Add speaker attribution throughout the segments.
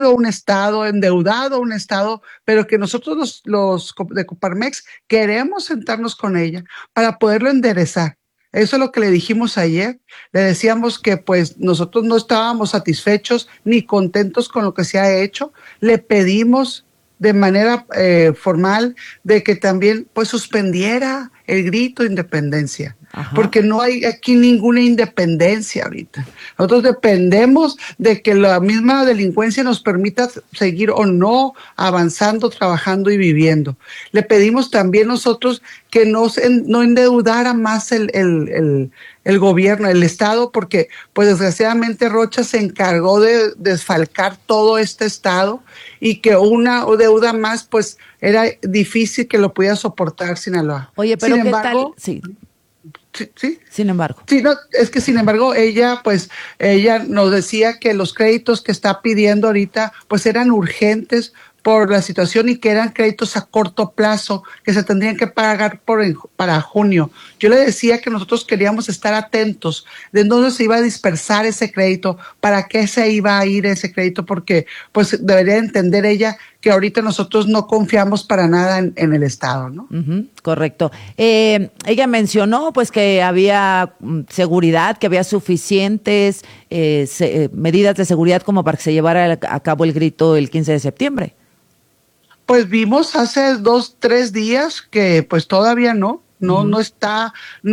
Speaker 1: a un estado, endeudado a un estado, pero que nosotros los de Coparmex queremos sentarnos con ella para poderlo enderezar. Eso es lo que le dijimos ayer. Le decíamos que pues nosotros no estábamos satisfechos ni contentos con lo que se ha hecho. Le pedimos de manera formal de que también pues suspendiera el grito de independencia. Ajá. Porque no hay aquí ninguna independencia ahorita. Nosotros dependemos de que la misma delincuencia nos permita seguir o no avanzando, trabajando y viviendo. Le pedimos también nosotros que no endeudara más el gobierno, el Estado, porque pues desgraciadamente Rocha se encargó de desfalcar todo este Estado y que una deuda más pues era difícil que lo pudiera soportar Sinaloa.
Speaker 2: Oye, pero sin embargo, ¿qué tal? Sí.
Speaker 1: Sí.
Speaker 2: Sin embargo.
Speaker 1: Sí, no, es que sin embargo ella nos decía que los créditos que está pidiendo ahorita pues eran urgentes por la situación y que eran créditos a corto plazo que se tendrían que pagar para junio. Yo le decía que nosotros queríamos estar atentos de dónde se iba a dispersar ese crédito, para qué se iba a ir ese crédito, porque pues debería entender ella que ahorita nosotros no confiamos para nada en el Estado, ¿no?
Speaker 2: Correcto. Ella mencionó pues que había seguridad, que había suficientes medidas de seguridad como para que se llevara a cabo el grito el 15 de septiembre.
Speaker 1: Pues vimos hace 2-3 días que pues todavía no está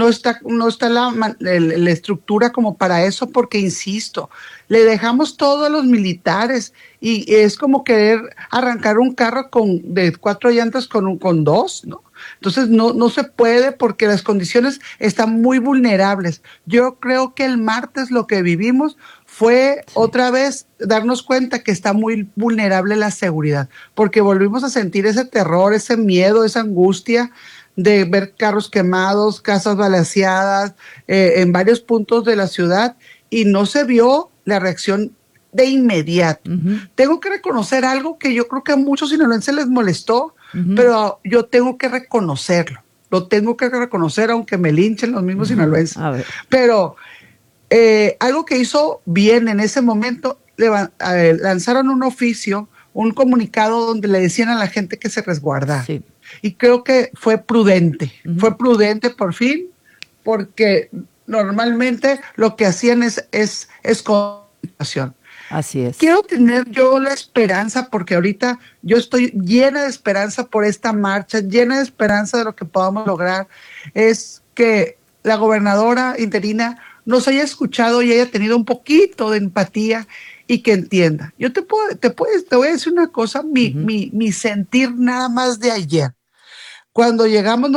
Speaker 1: la estructura como para eso, porque insisto, le dejamos todo a los militares y es como querer arrancar un carro de 4 llantas con 2, ¿no? Entonces no se puede porque las condiciones están muy vulnerables. Yo creo que el martes lo que vivimos fue otra vez darnos cuenta que está muy vulnerable la seguridad, porque volvimos a sentir ese terror, ese miedo, esa angustia de ver carros quemados, casas balaceadas en varios puntos de la ciudad, y no se vio la reacción de inmediato. Tengo que reconocer algo que yo creo que a muchos sinaloenses les molestó, pero yo tengo que reconocerlo. Lo tengo que reconocer aunque me linchen los mismos sinaloenses. Pero algo que hizo bien en ese momento, lanzaron un oficio, un comunicado donde le decían a la gente que se resguardara. Sí. Y creo que fue prudente por fin, porque normalmente lo que hacían es comunicación.
Speaker 2: Así es.
Speaker 1: Quiero tener yo la esperanza, porque ahorita yo estoy llena de esperanza por esta marcha, llena de esperanza de lo que podamos lograr, es que la gobernadora interina nos haya escuchado y haya tenido un poquito de empatía y que entienda. Yo te voy a decir una cosa, mi sentir nada más de ayer. Cuando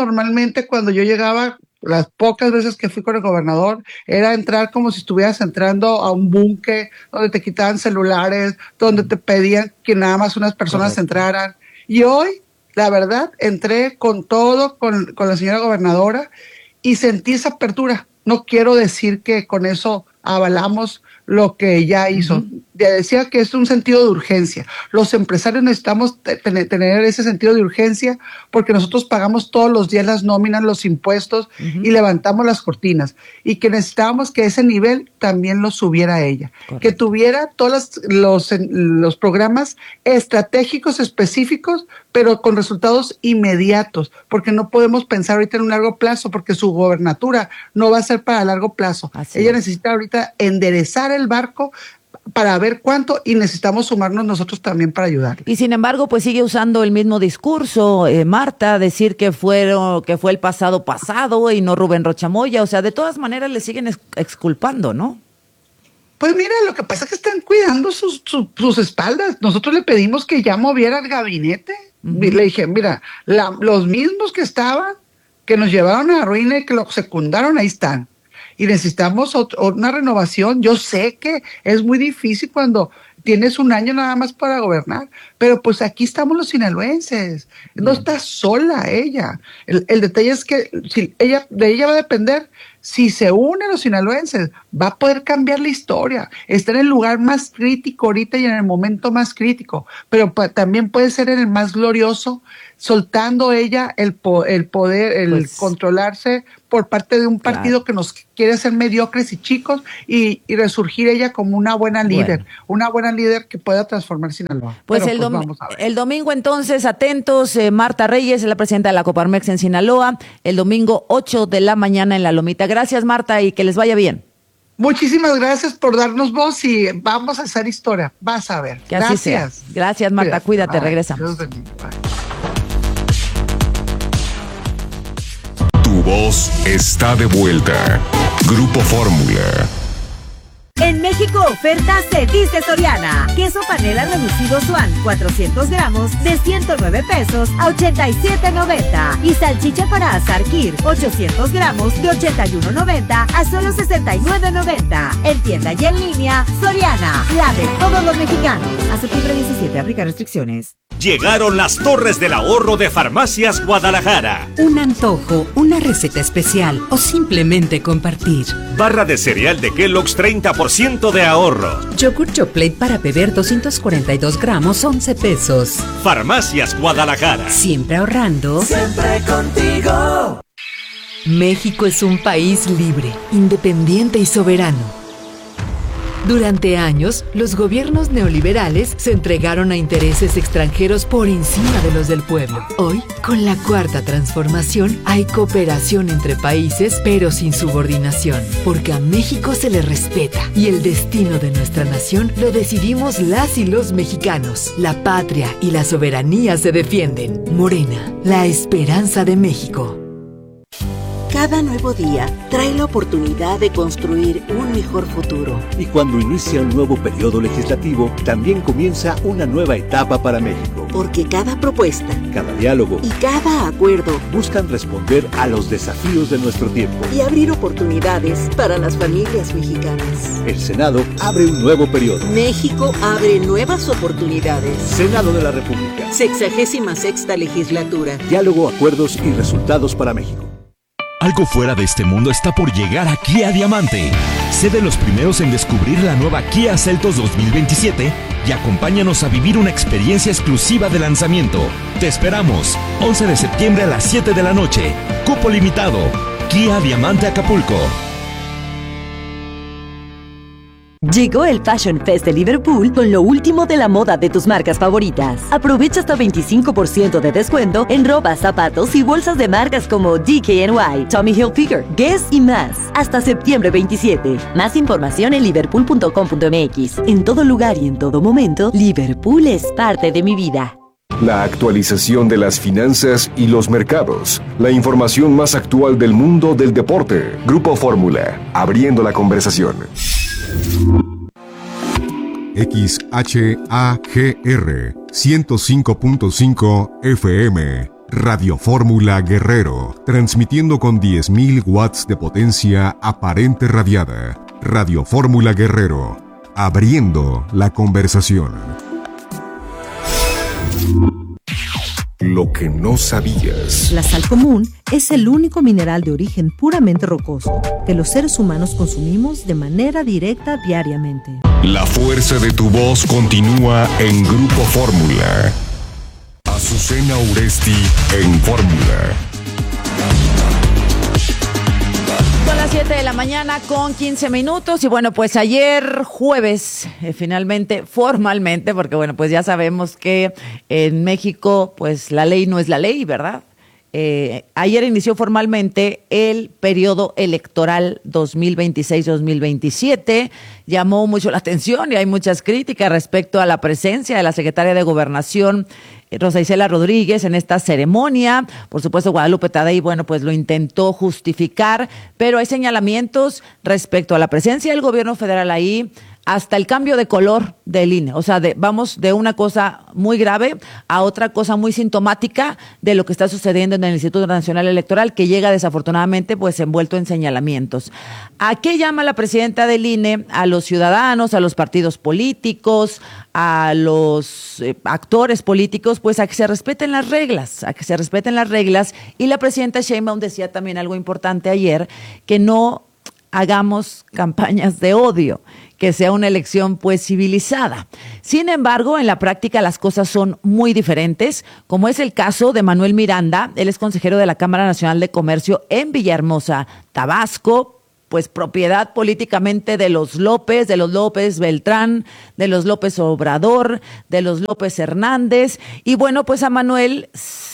Speaker 1: yo llegaba, las pocas veces que fui con el gobernador, era entrar como si estuvieras entrando a un búnker donde te quitaban celulares, donde te pedían que nada más unas personas entraran. Y hoy, la verdad, entré con todo, con la señora gobernadora, y sentí esa apertura. No quiero decir que con eso avalamos lo que ella hizo. Decía que es un sentido de urgencia. Los empresarios necesitamos tener ese sentido de urgencia, porque nosotros pagamos todos los días las nóminas, los impuestos y levantamos las cortinas, y que necesitábamos que ese nivel también lo subiera ella. Correcto. Que tuviera todos los programas estratégicos específicos, pero con resultados inmediatos, porque no podemos pensar ahorita en un largo plazo, porque su gobernatura no va a ser para largo plazo. Ella necesita ahorita enderezar el barco para ver cuánto, y necesitamos sumarnos nosotros también para ayudar.
Speaker 2: Y sin embargo, pues sigue usando el mismo discurso, Marta, decir que fue el pasado y no Rubén Rocha Moya. O sea, de todas maneras le siguen exculpando, ¿no?
Speaker 1: Pues mira, lo que pasa es que están cuidando sus espaldas. Nosotros le pedimos que ya moviera el gabinete. Le dije, mira, los mismos que estaban, que nos llevaron a la ruina y que lo secundaron, ahí están. Y necesitamos una renovación. Yo sé que es muy difícil cuando tienes un año nada más para gobernar, pero pues aquí estamos los sinaloenses. No está sola ella. El detalle es que de ella va a depender. Si se unen los sinaloenses, va a poder cambiar la historia. Está en el lugar más crítico ahorita y en el momento más crítico, pero también puede ser en el más glorioso, soltando ella el poder, controlarse por parte de un partido que nos quiere ser mediocres y chicos y resurgir ella como una buena líder, que pueda transformar Sinaloa.
Speaker 2: Pues,
Speaker 1: Vamos a ver.
Speaker 2: El domingo entonces, atentos, Marta Reyes es la presidenta de la Coparmex en Sinaloa, el domingo 8 de la mañana en La Lomita. Gracias, Marta, y que les vaya bien.
Speaker 1: Muchísimas gracias por darnos voz y vamos a hacer historia. Vas a ver.
Speaker 2: Que así sea. Gracias, Marta. Cuídate, regresamos.
Speaker 3: Tu voz está de vuelta. Grupo Fórmula.
Speaker 4: En México, oferta se dice Soriana. Queso panela reducido Swan, 400 gramos, de 109 pesos a 87.90. Y salchicha para asar Kir, 800 gramos, de 81.90 a solo 69.90. En tienda y en línea, Soriana, la de todos los mexicanos. A septiembre 17, aplica restricciones.
Speaker 5: Llegaron las Torres del Ahorro de Farmacias Guadalajara.
Speaker 6: Un antojo, una receta especial o simplemente compartir.
Speaker 5: Barra de cereal de Kellogg's, 30% de ahorro.
Speaker 6: Yogurt Yoplait para beber, 242 gramos, 11 pesos.
Speaker 5: Farmacias Guadalajara.
Speaker 6: Siempre ahorrando.
Speaker 7: Siempre contigo.
Speaker 6: México es un país libre, independiente y soberano. Durante años, los gobiernos neoliberales se entregaron a intereses extranjeros por encima de los del pueblo. Hoy, con la Cuarta Transformación, hay cooperación entre países, pero sin subordinación, porque a México se le respeta y el destino de nuestra nación lo decidimos las y los mexicanos. La patria y la soberanía se defienden. Morena, la esperanza de México.
Speaker 8: Cada nuevo día trae la oportunidad de construir un mejor futuro.
Speaker 9: Y cuando inicia un nuevo periodo legislativo, también comienza una nueva etapa para México.
Speaker 8: Porque cada propuesta,
Speaker 9: cada diálogo
Speaker 8: y cada acuerdo
Speaker 9: buscan responder a los desafíos de nuestro tiempo
Speaker 8: y abrir oportunidades para las familias mexicanas.
Speaker 9: El Senado abre un nuevo periodo.
Speaker 8: México abre nuevas oportunidades.
Speaker 9: Senado de la República.
Speaker 8: 66ª legislatura.
Speaker 9: Diálogo, acuerdos y resultados para México.
Speaker 10: Algo fuera de este mundo está por llegar a Kia Diamante. Sé de los primeros en descubrir la nueva Kia Seltos 2027 y acompáñanos a vivir una experiencia exclusiva de lanzamiento. Te esperamos, 11 de septiembre a las 7 de la noche. Cupo limitado. Kia Diamante Acapulco.
Speaker 4: Llegó el Fashion Fest de Liverpool con lo último de la moda de tus marcas favoritas. Aprovecha hasta 25% de descuento en ropa, zapatos y bolsas de marcas como DKNY, Tommy Hilfiger, Guess y más. Hasta septiembre 27. Más información en liverpool.com.mx. En todo lugar y en todo momento, Liverpool es parte de mi vida.
Speaker 3: La actualización de las finanzas y los mercados. La información más actual del mundo del deporte. Grupo Fórmula. Abriendo la conversación.
Speaker 11: XHAGR 105.5 FM Radio Fórmula Guerrero, transmitiendo con 10.000 watts de potencia aparente radiada. Radio Fórmula Guerrero, abriendo la conversación.
Speaker 3: Lo que no sabías.
Speaker 12: La sal común es el único mineral de origen puramente rocoso que los seres humanos consumimos de manera directa diariamente.
Speaker 3: La fuerza de tu voz continúa en Grupo Fórmula. Azucena Uresti en Fórmula.
Speaker 2: Son las 7 de la mañana con 15 minutos y bueno, pues ayer jueves, finalmente, formalmente, porque bueno, pues ya sabemos que en México pues la ley no es la ley, ¿verdad? Ayer inició formalmente el periodo electoral 2026-2027. Llamó mucho la atención y hay muchas críticas respecto a la presencia de la secretaria de Gobernación, Rosa Isela Rodríguez, en esta ceremonia. Por supuesto, Guadalupe Tadei, bueno, pues lo intentó justificar, pero hay señalamientos respecto a la presencia del gobierno federal ahí, hasta el cambio de color del INE. O sea, vamos de una cosa muy grave a otra cosa muy sintomática de lo que está sucediendo en el Instituto Nacional Electoral, que llega desafortunadamente pues envuelto en señalamientos. ¿A qué llama la presidenta del INE? A los ciudadanos, a los partidos políticos, a los actores políticos, pues a que se respeten las reglas, Y la presidenta Sheinbaum decía también algo importante ayer, que no hagamos campañas de odio, que sea una elección pues civilizada. Sin embargo, en la práctica las cosas son muy diferentes, como es el caso de Manuel Miranda. Él es consejero de la Cámara Nacional de Comercio en Villahermosa, Tabasco, pues propiedad políticamente de los López Beltrán, de los López Obrador, de los López Hernández. Y bueno, pues a Manuel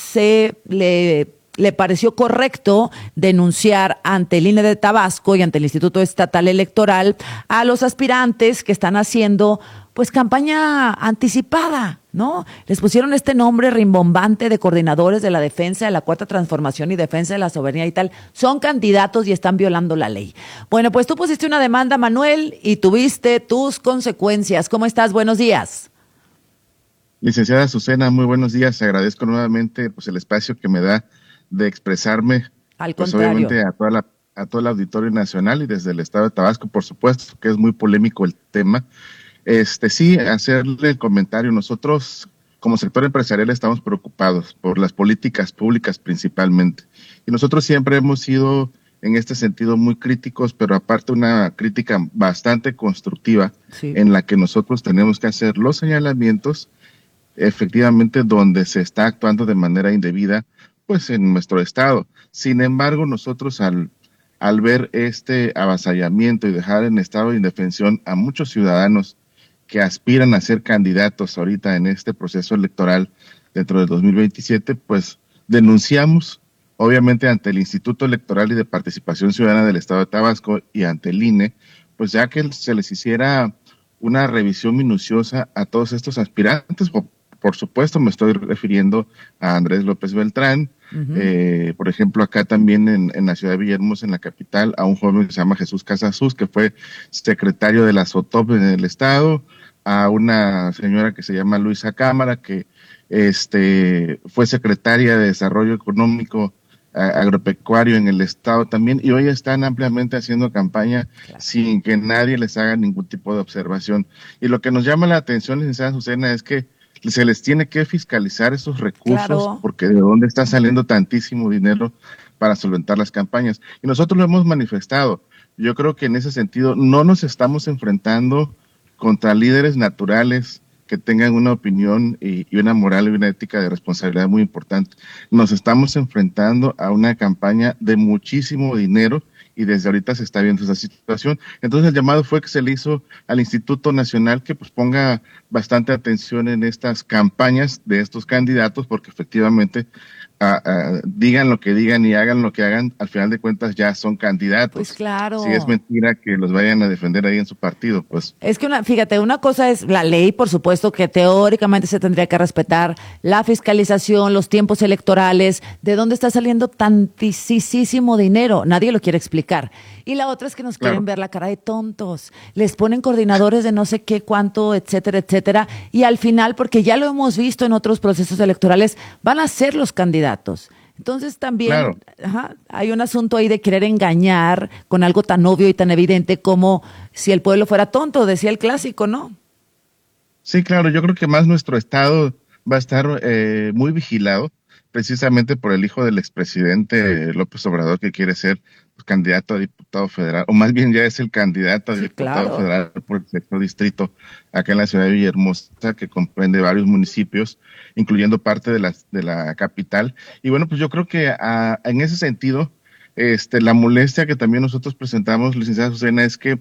Speaker 2: le pareció correcto denunciar ante el INE de Tabasco y ante el Instituto Estatal Electoral a los aspirantes que están haciendo pues campaña anticipada, ¿no? Les pusieron este nombre rimbombante de coordinadores de la defensa de la Cuarta Transformación y defensa de la soberanía y tal. Son candidatos y están violando la ley. Bueno, pues tú pusiste una demanda, Manuel, y tuviste tus consecuencias. ¿Cómo estás? Buenos días.
Speaker 13: Licenciada Azucena, muy buenos días. Agradezco nuevamente pues el espacio que me da de expresarme.
Speaker 2: Al
Speaker 13: pues
Speaker 2: contrario.
Speaker 13: obviamente a todo el auditorio nacional y desde el estado de Tabasco, por supuesto, que es muy polémico el tema. Sí, hacerle el comentario. Nosotros, como sector empresarial, estamos preocupados por las políticas públicas principalmente. Y nosotros siempre hemos sido, en este sentido, muy críticos, pero aparte una crítica bastante constructiva, sí, en la que nosotros tenemos que hacer los señalamientos, efectivamente, donde se está actuando de manera indebida, pues en nuestro estado. Sin embargo, nosotros al ver este avasallamiento y dejar en estado de indefensión a muchos ciudadanos que aspiran a ser candidatos ahorita en este proceso electoral dentro del 2027, pues denunciamos, obviamente ante el Instituto Electoral y de Participación Ciudadana del Estado de Tabasco y ante el INE, pues ya que se les hiciera una revisión minuciosa a todos estos aspirantes. Por supuesto, me estoy refiriendo a Andrés López Beltrán, por ejemplo, acá también en la ciudad de Villahermosa, en la capital, a un joven que se llama Jesús Casasus, que fue secretario de la SOTOP en el estado, a una señora que se llama Luisa Cámara, que fue secretaria de Desarrollo Económico Agropecuario en el estado también, y hoy están ampliamente haciendo campaña sin que nadie les haga ningún tipo de observación. Y lo que nos llama la atención, licenciada Azucena, es que se les tiene que fiscalizar esos recursos, claro, porque de dónde está saliendo tantísimo dinero para solventar las campañas. Y nosotros lo hemos manifestado. Yo creo que en ese sentido no nos estamos enfrentando contra líderes naturales que tengan una opinión y una moral y una ética de responsabilidad muy importante. Nos estamos enfrentando a una campaña de muchísimo dinero y desde ahorita se está viendo esa situación. Entonces el llamado fue que se le hizo al Instituto Nacional que pues ponga bastante atención en estas campañas de estos candidatos, porque efectivamente digan lo que digan y hagan lo que hagan, al final de cuentas ya son candidatos.
Speaker 2: Pues claro.
Speaker 13: Si es mentira que los vayan a defender ahí en su partido, pues.
Speaker 2: Es que fíjate, una cosa es la ley, por supuesto que teóricamente se tendría que respetar, la fiscalización, los tiempos electorales, de dónde está saliendo tantísimo dinero, nadie lo quiere explicar. Y la otra es que nos quieren ver la cara de tontos, les ponen coordinadores de no sé qué cuánto, etcétera, etcétera, y al final, porque ya lo hemos visto en otros procesos electorales, van a ser los candidatos. Entonces también hay un asunto ahí de querer engañar con algo tan obvio y tan evidente como si el pueblo fuera tonto, decía el clásico, ¿no?
Speaker 13: Sí, claro, yo creo que más nuestro estado va a estar muy vigilado, precisamente por el hijo del expresidente López Obrador, que quiere ser candidato a diputado federal, o más bien ya es el candidato a diputado federal por el sexto distrito acá en la ciudad de Villahermosa, que comprende varios municipios, incluyendo parte de la capital. Y bueno, pues yo creo que en ese sentido, la molestia que también nosotros presentamos, licenciada Azucena, es que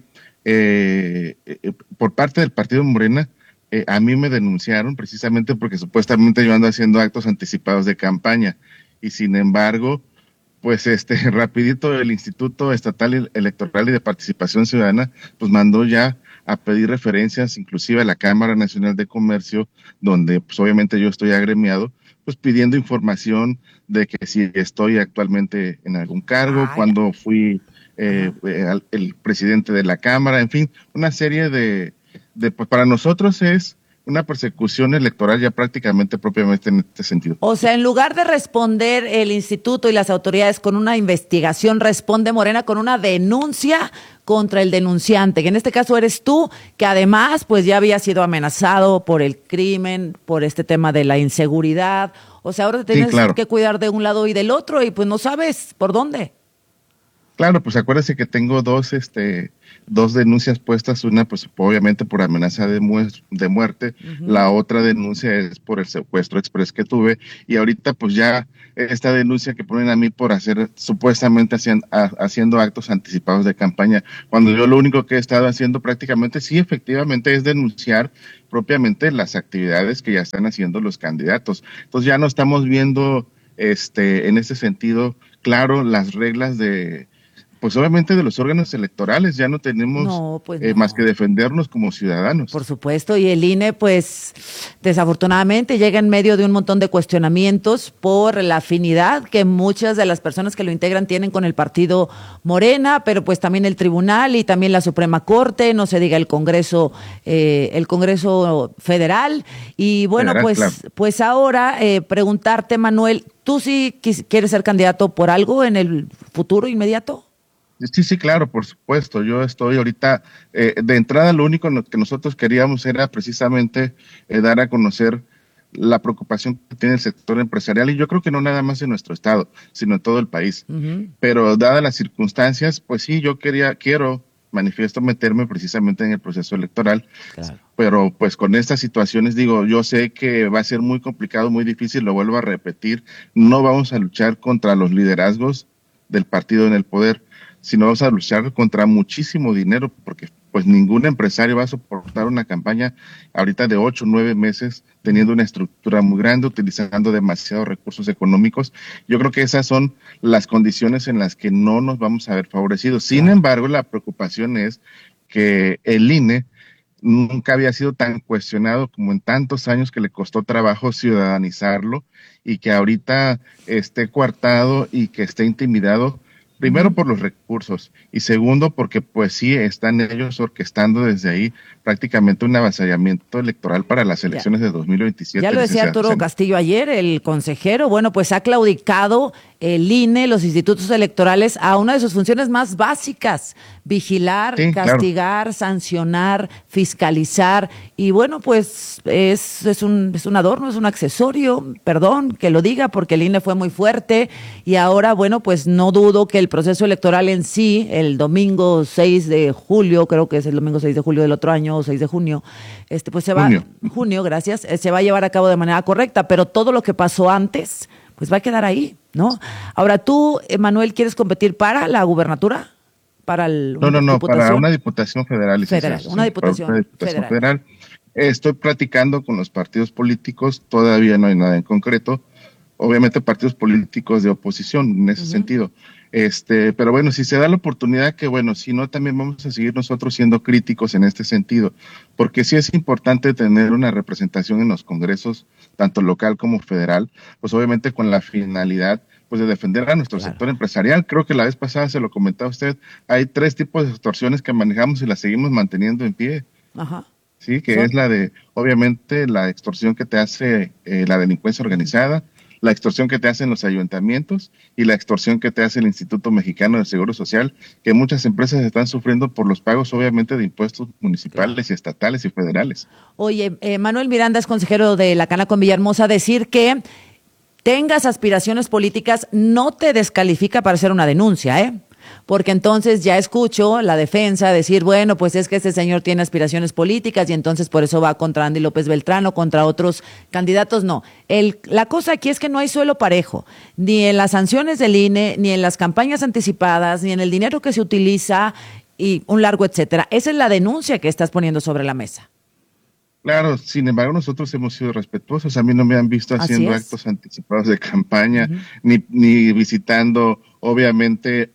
Speaker 13: por parte del partido Morena, a mí me denunciaron precisamente porque supuestamente yo ando haciendo actos anticipados de campaña, y sin embargo, pues rapidito el Instituto Estatal Electoral y de Participación Ciudadana pues mandó ya a pedir referencias inclusive a la Cámara Nacional de Comercio, donde pues obviamente yo estoy agremiado, pues pidiendo información de que si estoy actualmente en algún cargo, cuando fui el presidente de la Cámara, en fin, una serie de pues para nosotros es una persecución electoral ya prácticamente propiamente en este sentido.
Speaker 2: O sea, en lugar de responder el instituto y las autoridades con una investigación, responde Morena con una denuncia contra el denunciante, que en este caso eres tú, que además pues ya había sido amenazado por el crimen, por este tema de la inseguridad. O sea, ahora te tienes que cuidar de un lado y del otro y pues no sabes por dónde.
Speaker 13: Claro, pues acuérdese que tengo dos denuncias puestas, una pues obviamente por amenaza de muerte, la otra denuncia es por el secuestro express que tuve, y ahorita pues ya esta denuncia que ponen a mí por hacer supuestamente haciendo actos anticipados de campaña, cuando yo lo único que he estado haciendo prácticamente sí efectivamente es denunciar propiamente las actividades que ya están haciendo los candidatos. Entonces ya no estamos viendo en ese sentido claro las reglas pues obviamente de los órganos electorales, ya no tenemos más que defendernos como ciudadanos.
Speaker 2: Por supuesto, y el INE pues desafortunadamente llega en medio de un montón de cuestionamientos por la afinidad que muchas de las personas que lo integran tienen con el partido Morena, pero pues también el tribunal y también la Suprema Corte, no se diga el Congreso Federal, y bueno, pues ahora preguntarte, Manuel, ¿tú sí quieres ser candidato por algo en el futuro inmediato?
Speaker 13: Sí, claro, por supuesto. Yo estoy ahorita, de entrada lo único que nosotros queríamos era precisamente dar a conocer la preocupación que tiene el sector empresarial, y yo creo que no nada más en nuestro estado, sino en todo el país. Pero dadas las circunstancias, pues sí, manifiesto meterme precisamente en el proceso electoral. Claro. Pero pues con estas situaciones, yo sé que va a ser muy complicado, muy difícil, lo vuelvo a repetir, no vamos a luchar contra los liderazgos del partido en el poder, sino vamos a luchar contra muchísimo dinero, porque pues ningún empresario va a soportar una campaña ahorita de 8 o 9 meses teniendo una estructura muy grande, utilizando demasiados recursos económicos. Yo creo que esas son las condiciones en las que no nos vamos a ver favorecidos. Sin embargo, la preocupación es que el INE nunca había sido tan cuestionado como en tantos años, que le costó trabajo ciudadanizarlo, y que ahorita esté coartado y que esté intimidado. Primero por los recursos, y segundo porque pues sí están ellos orquestando desde ahí prácticamente un avasallamiento electoral para las elecciones de 2027.
Speaker 2: Ya lo decía Arturo Castillo ayer, el consejero, bueno, pues ha claudicado el INE, los institutos electorales, a una de sus funciones más básicas: vigilar, castigar, sancionar, fiscalizar, y bueno, pues es un adorno, es un accesorio, perdón que lo diga, porque el INE fue muy fuerte, y ahora, bueno, pues no dudo que el proceso electoral en sí, el domingo 6 de julio, creo que es el domingo 6 de julio del otro año, o 6 de junio, pues se va, junio, gracias, se va a llevar a cabo de manera correcta, pero todo lo que pasó antes, pues va a quedar ahí, ¿no? Ahora tú, Manuel, ¿quieres competir para la gubernatura? ¿Para
Speaker 13: para una diputación federal.
Speaker 2: Una diputación
Speaker 13: federal. Estoy platicando con los partidos políticos, todavía no hay nada en concreto, obviamente partidos políticos de oposición en ese sentido. Pero bueno, si se da la oportunidad, que bueno, si no, también vamos a seguir nosotros siendo críticos en este sentido, porque sí es importante tener una representación en los congresos, tanto local como federal, pues obviamente con la finalidad pues de defender a nuestro sector empresarial. Creo que la vez pasada se lo comentaba usted, hay 3 tipos de extorsiones que manejamos y las seguimos manteniendo en pie. Sí, que es la de, obviamente, la extorsión que te hace la delincuencia organizada, la extorsión que te hacen los ayuntamientos y la extorsión que te hace el Instituto Mexicano del Seguro Social, que muchas empresas están sufriendo por los pagos, obviamente, de impuestos municipales y estatales y federales.
Speaker 2: Oye, Manuel Miranda es consejero de la Cana con Villahermosa. Decir que tengas aspiraciones políticas no te descalifica para hacer una denuncia, porque entonces ya escucho la defensa decir, bueno, pues es que ese señor tiene aspiraciones políticas y entonces por eso va contra Andy López Beltrán o contra otros candidatos. No, la cosa aquí es que no hay suelo parejo, ni en las sanciones del INE, ni en las campañas anticipadas, ni en el dinero que se utiliza y un largo etcétera. Esa es la denuncia que estás poniendo sobre la mesa.
Speaker 13: Claro, sin embargo, nosotros hemos sido respetuosos. A mí no me han visto haciendo actos anticipados de campaña, ni visitando, obviamente,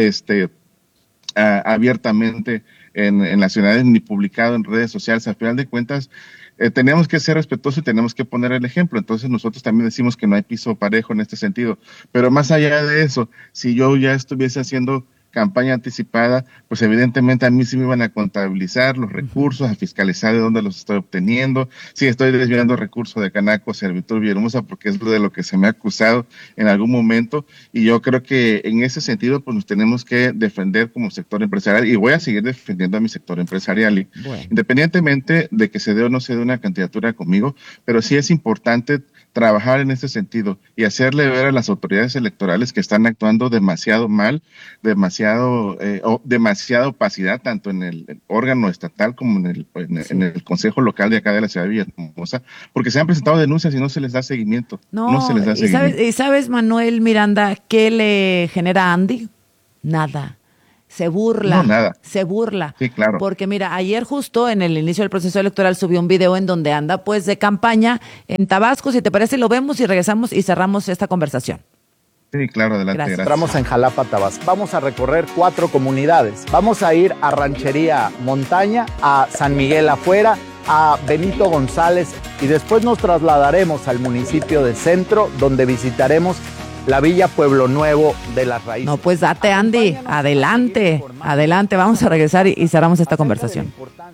Speaker 13: abiertamente en las ciudades, ni publicado en redes sociales. Al final de cuentas, tenemos que ser respetuosos y tenemos que poner el ejemplo. Entonces nosotros también decimos que no hay piso parejo en este sentido. Pero más allá de eso, si yo ya estuviese haciendo campaña anticipada, pues evidentemente a mí sí me iban a contabilizar los recursos, a fiscalizar de dónde los estoy obteniendo, si estoy desviando recursos de Canaco, Servitur, Villahermosa, porque es de lo que se me ha acusado en algún momento, y yo creo que en ese sentido pues nos tenemos que defender como sector empresarial, y voy a seguir defendiendo a mi sector empresarial, independientemente de que se dé o no se dé una candidatura conmigo, pero sí es importante trabajar en ese sentido y hacerle ver a las autoridades electorales que están actuando demasiado mal, demasiado demasiada opacidad tanto en el órgano estatal como en el Consejo Local de acá de la ciudad de Villahermosa, porque se han presentado denuncias y no se les da seguimiento. No se les da seguimiento.
Speaker 2: ¿Y sabes, Manuel Miranda, qué le genera a Andy? Nada. Se burla.
Speaker 13: No, nada.
Speaker 2: Se burla.
Speaker 13: Sí, claro.
Speaker 2: Porque mira, ayer justo en el inicio del proceso electoral subió un video en donde anda pues de campaña en Tabasco. Si te parece, lo vemos y regresamos y cerramos esta conversación.
Speaker 13: Sí, claro, adelante. Gracias.
Speaker 14: Entramos en Jalapa, Tabasco. Vamos a recorrer 4 comunidades. Vamos a ir a Ranchería Montaña, a San Miguel Afuera, a Benito González y después nos trasladaremos al municipio de Centro, donde visitaremos la Villa Pueblo Nuevo de las Raíces.
Speaker 2: No, pues date, Andy. Adelante. Vamos a regresar y cerramos esta conversación.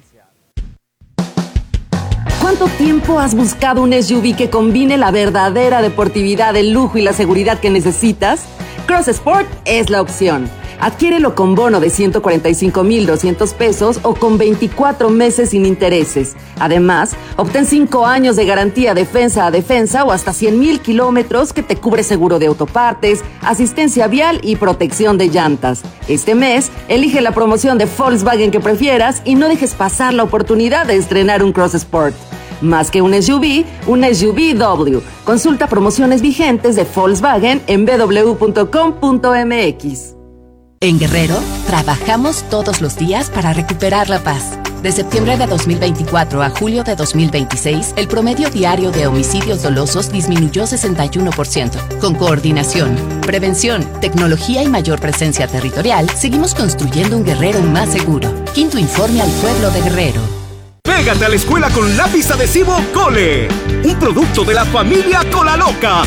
Speaker 15: ¿Cuánto tiempo has buscado un SUV que combine la verdadera deportividad, el lujo y la seguridad que necesitas? Cross Sport es la opción. Adquiérelo con bono de 145,200 pesos o con 24 meses sin intereses. Además, obtén 5 años de garantía defensa a defensa o hasta 100,000 kilómetros que te cubre seguro de autopartes, asistencia vial y protección de llantas. Este mes, elige la promoción de Volkswagen que prefieras y no dejes pasar la oportunidad de estrenar un Cross Sport. Más que un SUV W. Consulta promociones vigentes de Volkswagen en www.com.mx.
Speaker 16: En Guerrero, trabajamos todos los días para recuperar la paz. De septiembre de 2024 a julio de 2026, el promedio diario de homicidios dolosos disminuyó 61%. Con coordinación, prevención, tecnología y mayor presencia territorial, seguimos construyendo un Guerrero más seguro. Quinto informe al pueblo de Guerrero.
Speaker 5: Pégate a la escuela con lápiz adhesivo Cole, un producto de la familia Colaloca.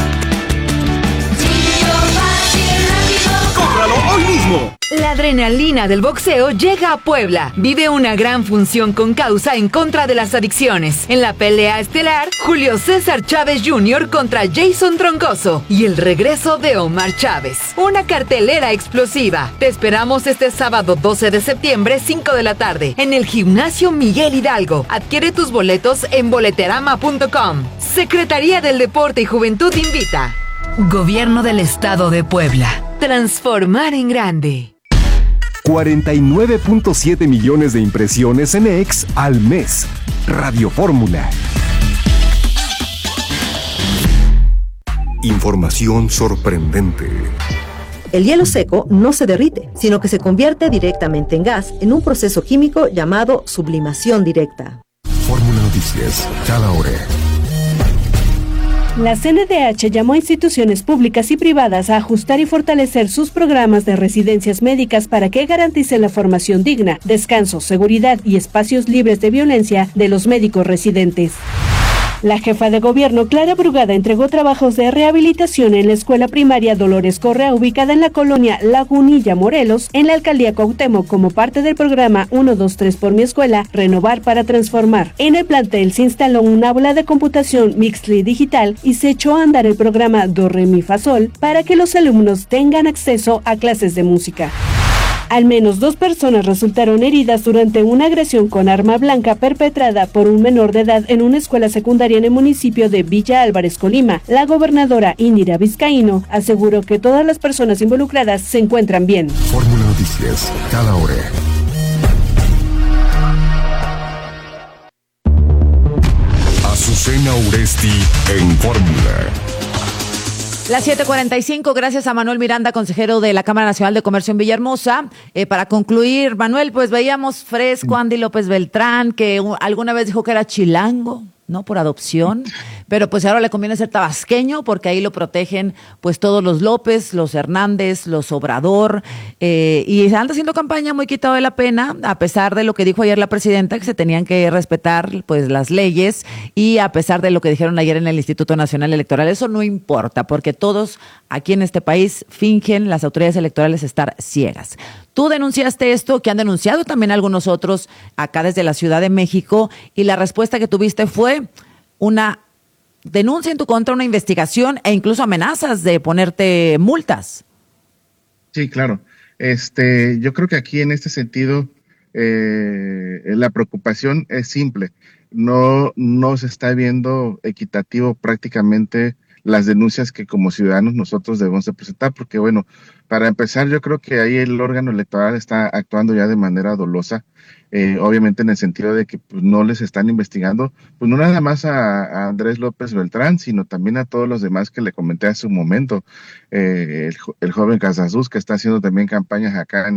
Speaker 5: ¡Cómpralo hoy mismo!
Speaker 6: La adrenalina del boxeo llega a Puebla. Vive una gran función con causa en contra de las adicciones. En la pelea estelar, Julio César Chávez Jr. contra Jason Troncoso y el regreso de Omar Chávez. Una cartelera explosiva. Te esperamos este sábado 12 de septiembre, 5 de la tarde, en el Gimnasio Miguel Hidalgo. Adquiere tus boletos en boleterama.com. Secretaría del Deporte y Juventud invita. Gobierno del Estado de Puebla. Transformar en grande.
Speaker 3: 49.7 millones de impresiones en X al mes. Radio Fórmula. Información sorprendente.
Speaker 12: El hielo seco no se derrite, sino que se convierte directamente en gas en un proceso químico llamado sublimación directa.
Speaker 11: Fórmula Noticias, cada hora.
Speaker 17: La CNDH llamó a instituciones públicas y privadas a ajustar y fortalecer sus programas de residencias médicas para que garanticen la formación digna, descanso, seguridad y espacios libres de violencia de los médicos residentes. La jefa de gobierno, Clara Brugada, entregó trabajos de rehabilitación en la escuela primaria Dolores Correa, ubicada en la colonia Lagunilla, Morelos, en la alcaldía Cuauhtémoc, como parte del programa 123 por mi escuela, Renovar para Transformar. En el plantel se instaló un aula de computación Mixly digital y se echó a andar el programa Do Re Mi Fa Sol para que los alumnos tengan acceso a clases de música. Al menos 2 personas resultaron heridas durante una agresión con arma blanca perpetrada por un menor de edad en una escuela secundaria en el municipio de Villa Álvarez, Colima. La gobernadora Indira Vizcaíno aseguró que todas las personas involucradas se encuentran bien.
Speaker 11: Fórmula Noticias, cada hora. Azucena Uresti en Fórmula.
Speaker 2: Las 7:45, gracias a Manuel Miranda, consejero de la Cámara Nacional de Comercio en Villahermosa. Para concluir, Manuel, pues veíamos fresco Andy López Beltrán, que alguna vez dijo que era chilango, ¿no? Por adopción, pero pues ahora le conviene ser tabasqueño porque ahí lo protegen pues todos los López, los Hernández, los Obrador, y anda haciendo campaña muy quitado de la pena, a pesar de lo que dijo ayer la presidenta, que se tenían que respetar pues las leyes, y a pesar de lo que dijeron ayer en el Instituto Nacional Electoral. Eso no importa, porque todos aquí en este país fingen las autoridades electorales estar ciegas. Tú denunciaste esto, que han denunciado también algunos otros acá desde la Ciudad de México, y la respuesta que tuviste fue una denuncia en tu contra, una investigación e incluso amenazas de ponerte multas.
Speaker 13: Sí, claro. Yo creo que aquí en este sentido la preocupación es simple. No se está viendo equitativo prácticamente las denuncias que como ciudadanos nosotros debemos de presentar, porque bueno, para empezar yo creo que ahí el órgano electoral está actuando ya de manera dolosa, obviamente en el sentido de que pues, no les están investigando, pues no nada más a Andrés López Beltrán, sino también a todos los demás que le comenté hace un momento, el joven Casasus que está haciendo también campañas acá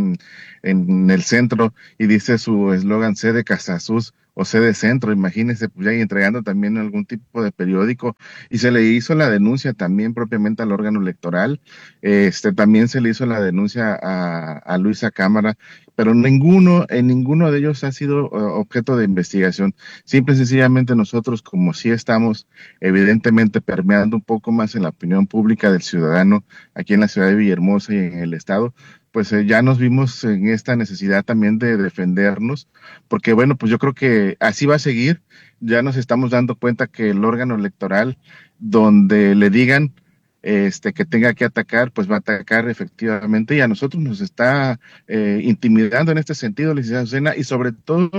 Speaker 13: en el centro y dice su eslogan sede Casasus o sede centro, imagínense, pues ya y entregando también algún tipo de periódico, y se le hizo la denuncia también propiamente al órgano electoral, también se le hizo la denuncia a Luisa Cámara, pero en ninguno de ellos ha sido objeto de investigación. Simple y sencillamente nosotros, como sí estamos evidentemente permeando un poco más en la opinión pública del ciudadano aquí en la ciudad de Villahermosa y en el estado, pues ya nos vimos en esta necesidad también de defendernos, porque bueno, pues yo creo que así va a seguir. Ya nos estamos dando cuenta que el órgano electoral, donde le digan que tenga que atacar, pues va a atacar efectivamente, y a nosotros nos está intimidando en este sentido, licenciada Azucena, y sobre todo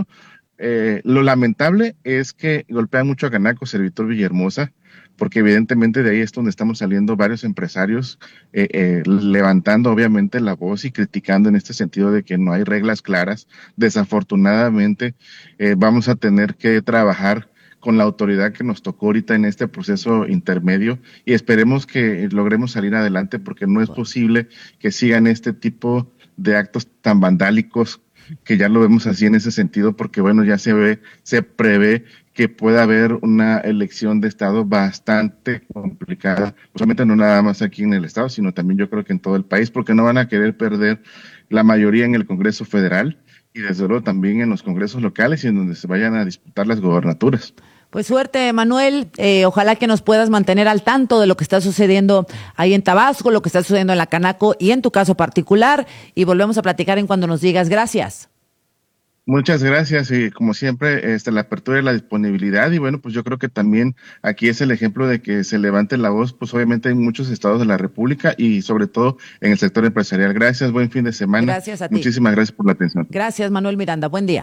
Speaker 13: lo lamentable es que golpea mucho a Canaco, Servitor Villahermosa, porque evidentemente de ahí es donde estamos saliendo varios empresarios levantando obviamente la voz y criticando en este sentido de que no hay reglas claras. Desafortunadamente vamos a tener que trabajar con la autoridad que nos tocó ahorita en este proceso intermedio y esperemos que logremos salir adelante, porque no es posible que sigan este tipo de actos tan vandálicos, que ya lo vemos así en ese sentido, porque bueno, ya se prevé que pueda haber una elección de estado bastante complicada, solamente no nada más aquí en el estado, sino también yo creo que en todo el país, porque no van a querer perder la mayoría en el Congreso Federal y desde luego también en los congresos locales y en donde se vayan a disputar las gobernaturas.
Speaker 2: Pues suerte, Manuel. Ojalá que nos puedas mantener al tanto de lo que está sucediendo ahí en Tabasco, lo que está sucediendo en la Canaco y en tu caso particular. Y volvemos a platicar en cuando nos digas. Gracias.
Speaker 13: Muchas gracias y como siempre la apertura y la disponibilidad, y bueno, pues yo creo que también aquí es el ejemplo de que se levante la voz, pues obviamente en muchos estados de la República y sobre todo en el sector empresarial. Gracias, buen fin de semana.
Speaker 2: Gracias a ti.
Speaker 13: Muchísimas gracias por la atención.
Speaker 2: Gracias, Manuel Miranda. Buen día.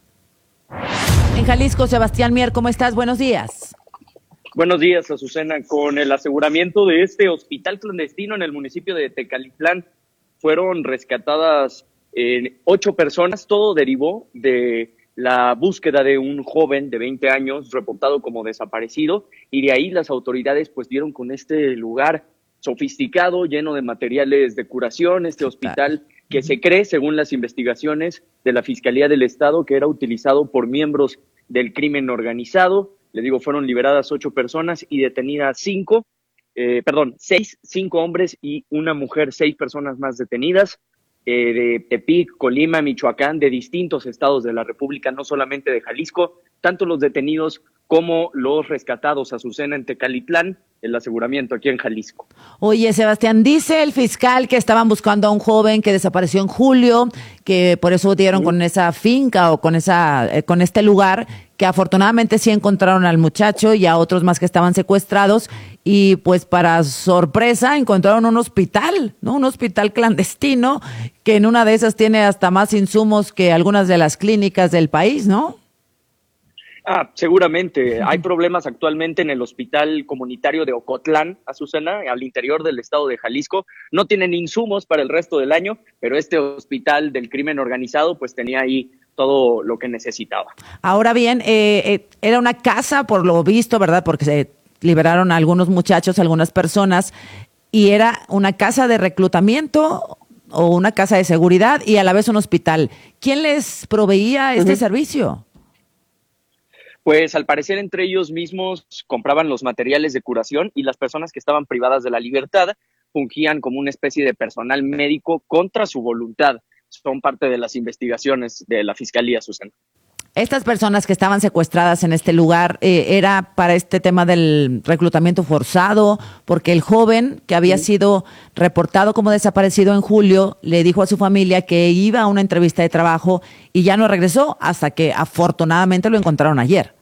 Speaker 2: En Jalisco, Sebastián Mier, ¿cómo estás? Buenos días.
Speaker 18: Buenos días, Azucena. Con el aseguramiento de este hospital clandestino en el municipio de Tecalitlán, fueron rescatadas 8 personas. Todo derivó de la búsqueda de un joven de 20 años reportado como desaparecido, y de ahí las autoridades pues dieron con este lugar sofisticado, lleno de materiales de curación, este hospital que se cree, según las investigaciones de la Fiscalía del Estado, que era utilizado por miembros del crimen organizado. Le digo, fueron liberadas 8 personas y detenidas 5 hombres y una mujer, 6 personas más detenidas. De Tepic, Colima, Michoacán, de distintos estados de la República, no solamente de Jalisco, tanto los detenidos como los rescatados, Azucena, en Tecalitlán, el aseguramiento aquí en Jalisco.
Speaker 2: Oye, Sebastián, dice el fiscal que estaban buscando a un joven que desapareció en julio, que por eso dieron con esa finca o con este lugar, que afortunadamente sí encontraron al muchacho y a otros más que estaban secuestrados, y pues para sorpresa encontraron un hospital, ¿no? Un hospital clandestino que en una de esas tiene hasta más insumos que algunas de las clínicas del país, ¿no?
Speaker 18: Seguramente. Hay problemas actualmente en el hospital comunitario de Ocotlán, Azucena, al interior del estado de Jalisco. No tienen insumos para el resto del año, pero este hospital del crimen organizado pues tenía ahí todo lo que necesitaba.
Speaker 2: Ahora bien, era una casa, por lo visto, ¿verdad? Porque se liberaron a algunos muchachos, a algunas personas, y era una casa de reclutamiento o una casa de seguridad y a la vez un hospital. ¿Quién les proveía este servicio?
Speaker 18: Pues al parecer entre ellos mismos compraban los materiales de curación, y las personas que estaban privadas de la libertad fungían como una especie de personal médico contra su voluntad. Son parte de las investigaciones de la Fiscalía, Susana.
Speaker 2: Estas personas que estaban secuestradas en este lugar, ¿era para este tema del reclutamiento forzado? Porque el joven que había sido reportado como desaparecido en julio le dijo a su familia que iba a una entrevista de trabajo y ya no regresó hasta que afortunadamente lo encontraron ayer.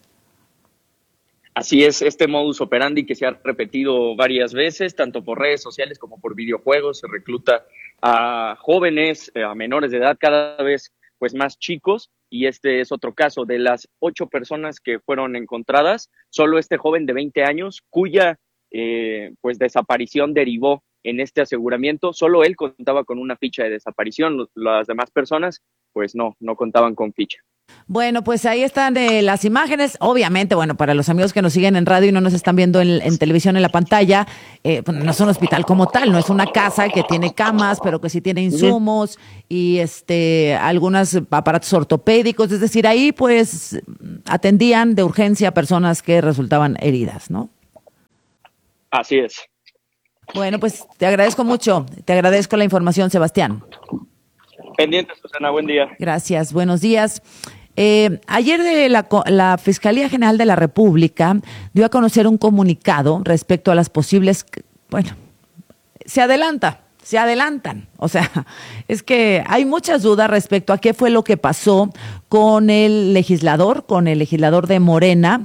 Speaker 18: Así es, este modus operandi que se ha repetido varias veces, tanto por redes sociales como por videojuegos, se recluta a jóvenes, a menores de edad, cada vez pues más chicos, y este es otro caso. De las 8 personas que fueron encontradas, solo este joven de 20 años, cuya pues desaparición derivó en este aseguramiento. Solo él contaba con una ficha de desaparición, las demás personas pues no contaban con ficha.
Speaker 2: Bueno, pues ahí están las imágenes. Obviamente, bueno, para los amigos que nos siguen en radio y no nos están viendo en televisión en la pantalla, pues no es un hospital como tal, no es una casa que tiene camas, pero que sí tiene insumos y algunos aparatos ortopédicos. Es decir, ahí pues atendían de urgencia a personas que resultaban heridas, ¿no?
Speaker 18: Así es.
Speaker 2: Bueno, pues te agradezco mucho. Te agradezco la información, Sebastián.
Speaker 18: Pendiente, Susana. Buen día.
Speaker 2: Gracias. Buenos días. Ayer la Fiscalía General de la República dio a conocer un comunicado respecto a las posibles, bueno, se adelantan. O sea, es que hay muchas dudas respecto a qué fue lo que pasó con el legislador de Morena,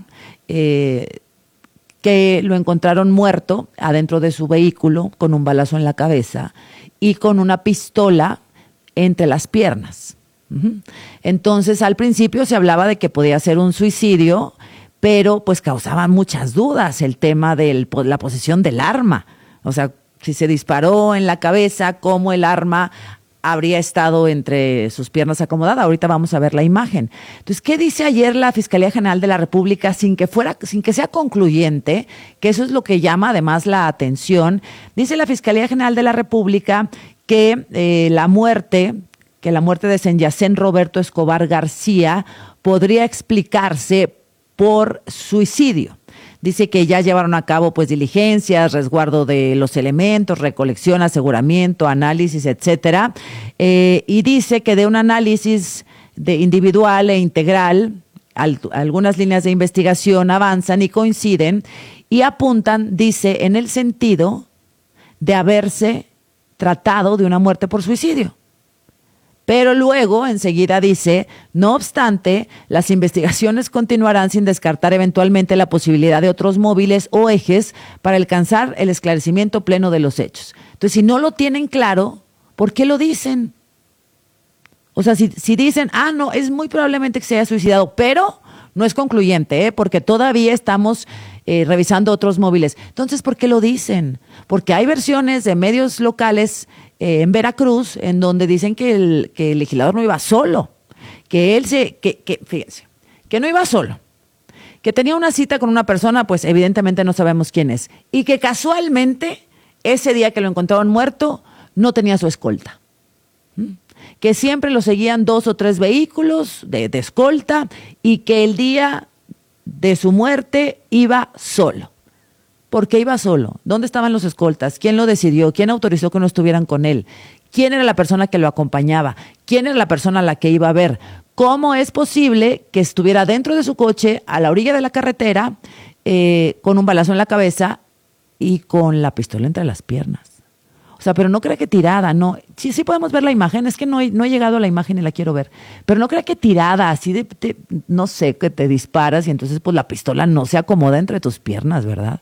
Speaker 2: que lo encontraron muerto adentro de su vehículo con un balazo en la cabeza y con una pistola entre las piernas. Entonces, al principio se hablaba de que podía ser un suicidio, pero pues causaba muchas dudas el tema de la posesión del arma. O sea, si se disparó en la cabeza, ¿cómo el arma habría estado entre sus piernas acomodada? Ahorita vamos a ver la imagen. Entonces, ¿qué dice ayer la Fiscalía General de la República sin que sea concluyente? Que eso es lo que llama además la atención. Dice la Fiscalía General de la República que la muerte de Senyacén Roberto Escobar García podría explicarse por suicidio. Dice que ya llevaron a cabo pues diligencias, resguardo de los elementos, recolección, aseguramiento, análisis, etcétera. Y dice que de un análisis individual e integral, algunas líneas de investigación avanzan y coinciden y apuntan, dice, en el sentido de haberse tratado de una muerte por suicidio. Pero luego, enseguida dice, no obstante, las investigaciones continuarán sin descartar eventualmente la posibilidad de otros móviles o ejes para alcanzar el esclarecimiento pleno de los hechos. Entonces, si no lo tienen claro, ¿por qué lo dicen? O sea, si dicen, no, es muy probablemente que se haya suicidado, pero no es concluyente, porque todavía estamos revisando otros móviles. Entonces, ¿por qué lo dicen? Porque hay versiones de medios locales en Veracruz en donde dicen que el legislador no iba solo, fíjense, que no iba solo, que tenía una cita con una persona, pues evidentemente no sabemos quién es, y que casualmente ese día que lo encontraron muerto no tenía su escolta. Que siempre lo seguían 2 o 3 vehículos de escolta y que el día de su muerte iba solo. ¿Por qué iba solo? ¿Dónde estaban los escoltas? ¿Quién lo decidió? ¿Quién autorizó que no estuvieran con él? ¿Quién era la persona que lo acompañaba? ¿Quién era la persona a la que iba a ver? ¿Cómo es posible que estuviera dentro de su coche, a la orilla de la carretera, con un balazo en la cabeza y con la pistola entre las piernas? O sea, pero no crea que tirada, no. Sí podemos ver la imagen, es que no he llegado a la imagen y la quiero ver. Pero no crea que tirada, así no sé, que te disparas y entonces pues la pistola no se acomoda entre tus piernas, ¿verdad?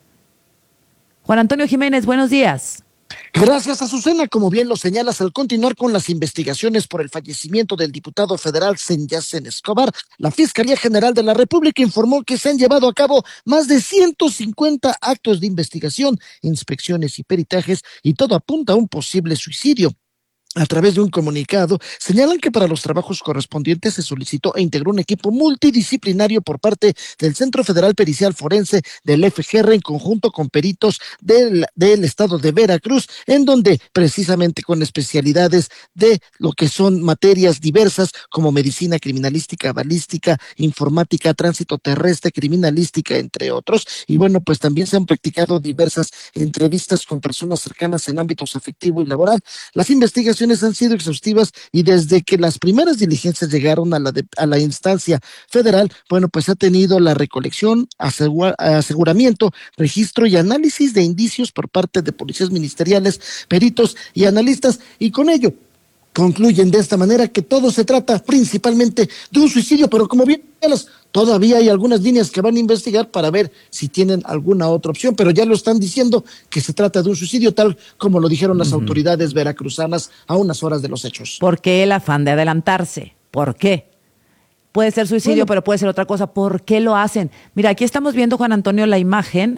Speaker 2: Juan Antonio Jiménez, buenos días.
Speaker 19: Gracias, Azucena. Como bien lo señalas, al continuar con las investigaciones por el fallecimiento del diputado federal Senyacén Escobar, la Fiscalía General de la República informó que se han llevado a cabo más de 150 actos de investigación, inspecciones y peritajes, y todo apunta a un posible suicidio. A través de un comunicado, señalan que para los trabajos correspondientes se solicitó e integró un equipo multidisciplinario por parte del Centro Federal Pericial Forense del FGR en conjunto con peritos del estado de Veracruz, en donde precisamente con especialidades de lo que son materias diversas como medicina, criminalística, balística, informática, tránsito terrestre, criminalística, entre otros. Y bueno, pues también se han practicado diversas entrevistas con personas cercanas en ámbitos afectivo y laboral. Las investigaciones han sido exhaustivas y desde que las primeras diligencias llegaron a la instancia federal, bueno, pues ha tenido la recolección, aseguramiento, registro y análisis de indicios por parte de policías ministeriales, peritos y analistas, y con ello concluyen de esta manera que todo se trata principalmente de un suicidio, pero como bien todavía hay algunas líneas que van a investigar para ver si tienen alguna otra opción, pero ya lo están diciendo que se trata de un suicidio, tal como lo dijeron las autoridades veracruzanas a unas horas de los hechos.
Speaker 2: ¿Por qué el afán de adelantarse? ¿Por qué? Puede ser suicidio, pero puede ser otra cosa. ¿Por qué lo hacen? Mira, aquí estamos viendo, Juan Antonio, la imagen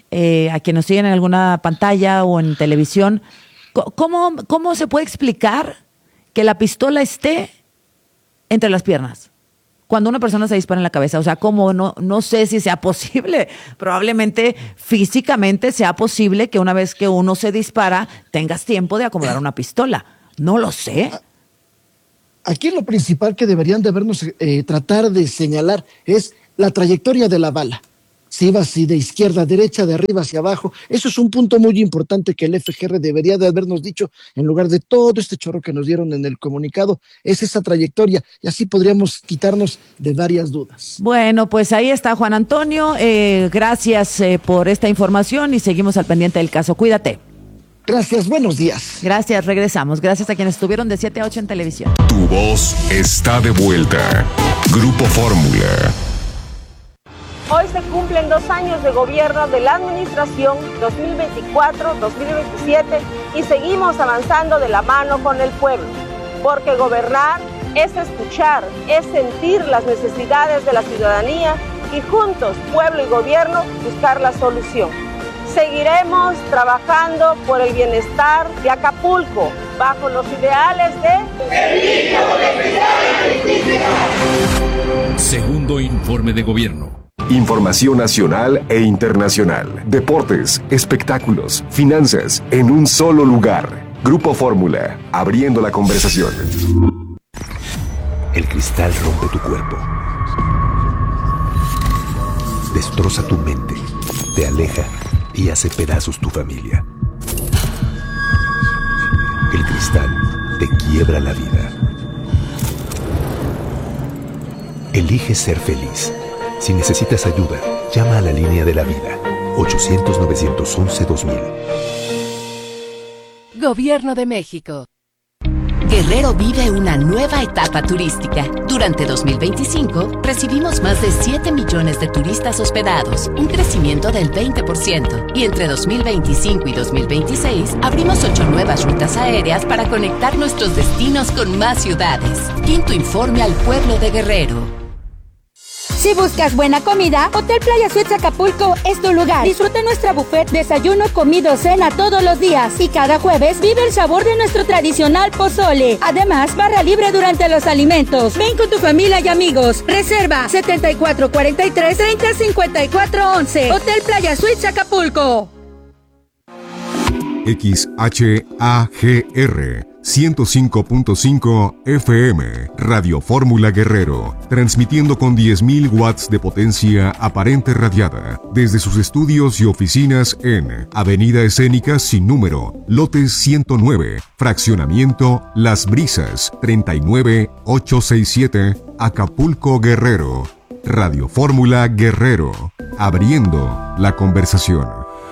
Speaker 2: a quienes nos siguen en alguna pantalla o en televisión, ¿cómo se puede explicar que la pistola esté entre las piernas cuando una persona se dispara en la cabeza? O sea, ¿cómo? No sé si sea posible. Probablemente físicamente sea posible que una vez que uno se dispara tengas tiempo de acomodar una pistola. No lo sé.
Speaker 19: Aquí lo principal que deberían de vernos tratar de señalar es la trayectoria de la bala. Si iba así de izquierda a derecha, de arriba hacia abajo. Eso es un punto muy importante que el FGR debería de habernos dicho en lugar de todo este chorro que nos dieron en el comunicado. Es esa trayectoria y así podríamos quitarnos de varias dudas.
Speaker 2: Bueno, pues ahí está Juan Antonio. Gracias por esta información y seguimos al pendiente del caso. Cuídate.
Speaker 19: Gracias, buenos días.
Speaker 2: Gracias, regresamos. Gracias a quienes estuvieron de 7 a 8 en televisión.
Speaker 3: Tu voz está de vuelta. Grupo Fórmula.
Speaker 20: Hoy se cumplen 2 años de gobierno de la administración 2024-2027 y seguimos avanzando de la mano con el pueblo, porque gobernar es escuchar, es sentir las necesidades de la ciudadanía y juntos, pueblo y gobierno, buscar la solución. Seguiremos trabajando por el bienestar de Acapulco, bajo los ideales de...
Speaker 10: Segundo informe de gobierno.
Speaker 3: Información nacional e internacional. Deportes, espectáculos, finanzas, en un solo lugar. Grupo Fórmula, abriendo la conversación.
Speaker 9: El cristal rompe tu cuerpo. Destroza tu mente. Te aleja y hace pedazos tu familia. El cristal te quiebra la vida. Elige ser feliz. Si necesitas ayuda, llama a la línea de la vida. 800-911-2000.
Speaker 16: Gobierno de México. Guerrero vive una nueva etapa turística. Durante 2025, recibimos más de 7 millones de turistas hospedados, un crecimiento del 20%. Y entre 2025 y 2026, abrimos 8 nuevas rutas aéreas para conectar nuestros destinos con más ciudades. Quinto informe al pueblo de Guerrero.
Speaker 21: Si buscas buena comida, Hotel Playa Suites Acapulco es tu lugar. Disfruta nuestra buffet, desayuno, comido, cena todos los días. Y cada jueves vive el sabor de nuestro tradicional pozole. Además, barra libre durante los alimentos. Ven con tu familia y amigos. Reserva 7443-305411. Hotel Playa Suites Acapulco.
Speaker 11: XHAGR 105.5 FM, Radio Fórmula Guerrero, transmitiendo con 10.000 watts de potencia aparente radiada, desde sus estudios y oficinas en Avenida Escénica sin número, lote 109, fraccionamiento Las Brisas, 39867, Acapulco, Guerrero. Radio Fórmula Guerrero, abriendo la conversación.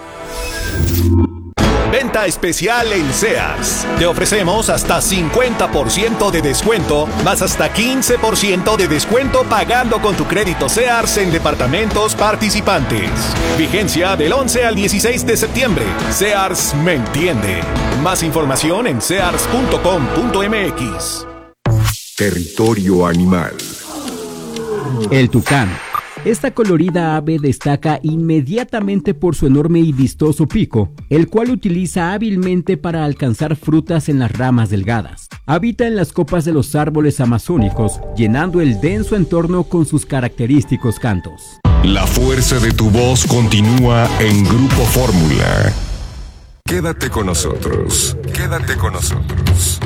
Speaker 5: Venta especial en Sears. Te ofrecemos hasta 50% de descuento, más hasta 15% de descuento pagando con tu crédito Sears en departamentos participantes. Vigencia del 11 al 16 de septiembre. Sears me entiende. Más información en sears.com.mx.
Speaker 3: Territorio animal.
Speaker 22: El tucán. Esta colorida ave destaca inmediatamente por su enorme y vistoso pico, el cual utiliza hábilmente para alcanzar frutas en las ramas delgadas. Habita en las copas de los árboles amazónicos, llenando el denso entorno con sus característicos cantos.
Speaker 3: La fuerza de tu voz continúa en Grupo Fórmula. Quédate con nosotros. Quédate con nosotros.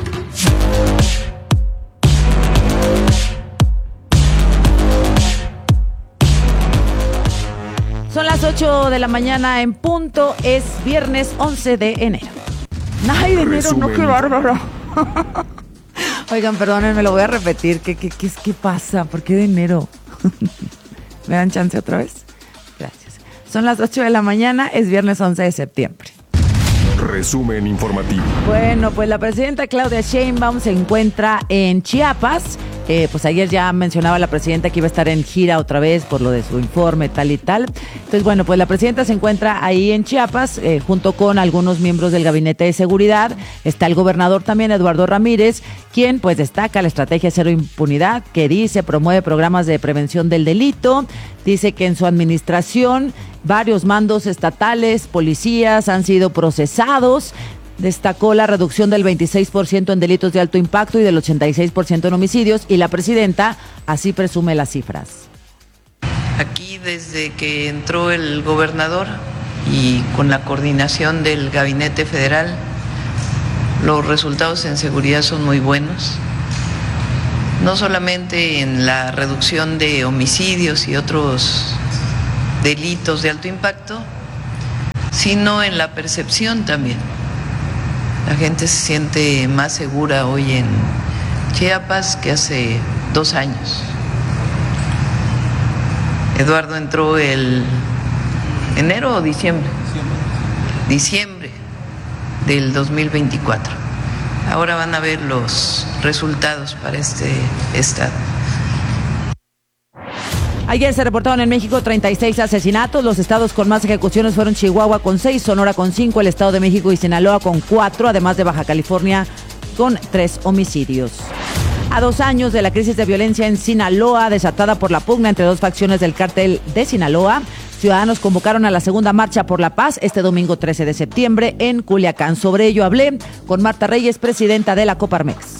Speaker 2: Son las 8 de la mañana en punto, es viernes 11 de enero. ¡Ay, de enero! ¡No, qué bárbaro! Oigan, perdónenme, lo voy a repetir. ¿Qué pasa? ¿Por qué de enero? ¿Me dan chance otra vez? Gracias. Son las 8 de la mañana, es viernes 11 de septiembre.
Speaker 3: Resumen informativo.
Speaker 2: Bueno, pues la presidenta Claudia Sheinbaum se encuentra en Chiapas. Pues ayer ya mencionaba la presidenta que iba a estar en gira otra vez por lo de su informe, tal y tal. Entonces, bueno, pues la presidenta se encuentra ahí en Chiapas junto con algunos miembros del Gabinete de Seguridad. Está el gobernador también, Eduardo Ramírez, quien pues destaca la estrategia Cero Impunidad, que dice promueve programas de prevención del delito. Dice que en su administración Varios mandos estatales, policías han sido procesados. Destacó la reducción del 26% en delitos de alto impacto y del 86% en homicidios, y la presidenta así presume las cifras.
Speaker 1: Aquí, desde que entró el gobernador y con la coordinación del Gabinete Federal, los resultados en seguridad son muy buenos. No solamente en la reducción de homicidios y otros delitos de alto impacto, sino en la percepción también. La gente se siente más segura hoy en Chiapas que hace 2 años. Eduardo entró el enero o diciembre. Diciembre del 2024. Ahora van a ver los resultados para este estado.
Speaker 2: Ayer se reportaron en México 36 asesinatos. Los estados con más ejecuciones fueron Chihuahua con 6, Sonora con 5, el Estado de México y Sinaloa con 4, además de Baja California con 3 homicidios. A 2 años de la crisis de violencia en Sinaloa, desatada por la pugna entre 2 facciones del cártel de Sinaloa, ciudadanos convocaron a la segunda marcha por la paz este domingo 13 de septiembre en Culiacán. Sobre ello hablé con Marta Reyes, presidenta de la Coparmex.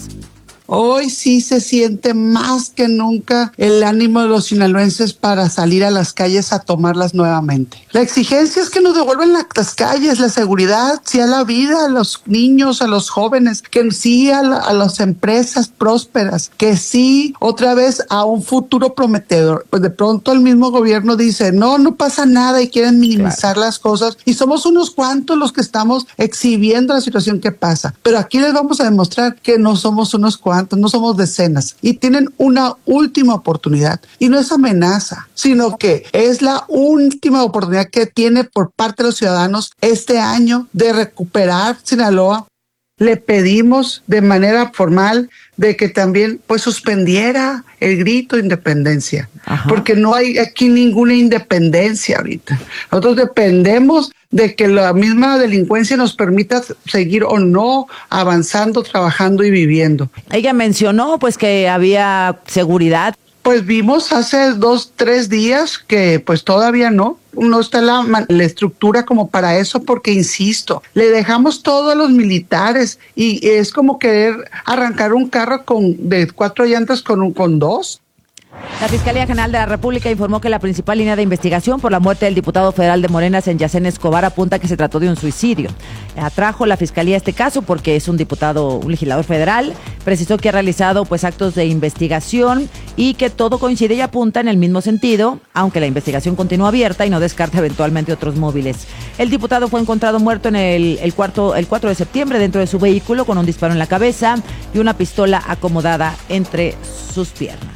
Speaker 7: Hoy sí se siente más que nunca el ánimo de los sinaloenses para salir a las calles a tomarlas nuevamente. La exigencia es que nos devuelvan las calles, la seguridad, sí a la vida, a los niños, a los jóvenes, que sí a las empresas prósperas, que sí otra vez a un futuro prometedor. Pues de pronto el mismo gobierno dice, no pasa nada y quieren minimizar las cosas y somos unos cuantos los que estamos exhibiendo la situación que pasa. Pero aquí les vamos a demostrar que no somos unos cuantos. No somos decenas y tienen una última oportunidad y no es amenaza, sino que es la última oportunidad que tiene por parte de los ciudadanos este año de recuperar Sinaloa. Le pedimos de manera formal de que también pues suspendiera el grito de independencia. Ajá. Porque no hay aquí ninguna independencia ahorita. Nosotros dependemos de que la misma delincuencia nos permita seguir o no avanzando, trabajando y viviendo.
Speaker 2: Ella mencionó pues que había seguridad.
Speaker 7: Pues vimos hace 2-3 días que pues todavía no está la estructura como para eso, porque insisto, le dejamos todo a los militares y es como querer arrancar un carro de 4 llantas con 2.
Speaker 2: La Fiscalía General de la República informó que la principal línea de investigación por la muerte del diputado federal de Morena, Senyacén Escobar, apunta que se trató de un suicidio. Atrajo la Fiscalía este caso porque es un legislador federal. Precisó que ha realizado pues actos de investigación y que todo coincide y apunta en el mismo sentido, aunque la investigación continúa abierta y no descarta eventualmente otros móviles. El diputado fue encontrado muerto en el 4 de septiembre dentro de su vehículo con un disparo en la cabeza y una pistola acomodada entre sus piernas.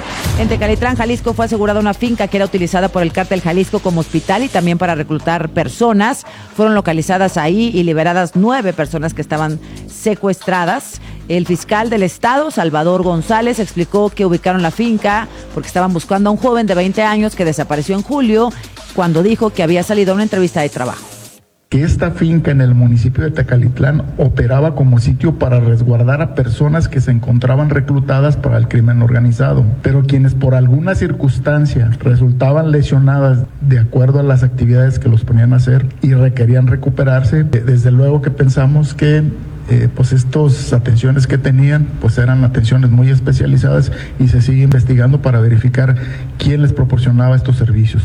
Speaker 2: En Tecalitlán, Jalisco, fue asegurada una finca que era utilizada por el cártel Jalisco como hospital y también para reclutar personas. Fueron localizadas ahí y liberadas 9 personas que estaban secuestradas. El fiscal del estado, Salvador González, explicó que ubicaron la finca porque estaban buscando a un joven de 20 años que desapareció en julio cuando dijo que había salido a una entrevista de trabajo.
Speaker 23: Que esta finca en el municipio de Tecalitlán operaba como sitio para resguardar a personas que se encontraban reclutadas para el crimen organizado, pero quienes por alguna circunstancia resultaban lesionadas de acuerdo a las actividades que los ponían a hacer y requerían recuperarse, desde luego que pensamos que pues estas atenciones que tenían pues eran atenciones muy especializadas y se sigue investigando para verificar quién les proporcionaba estos servicios.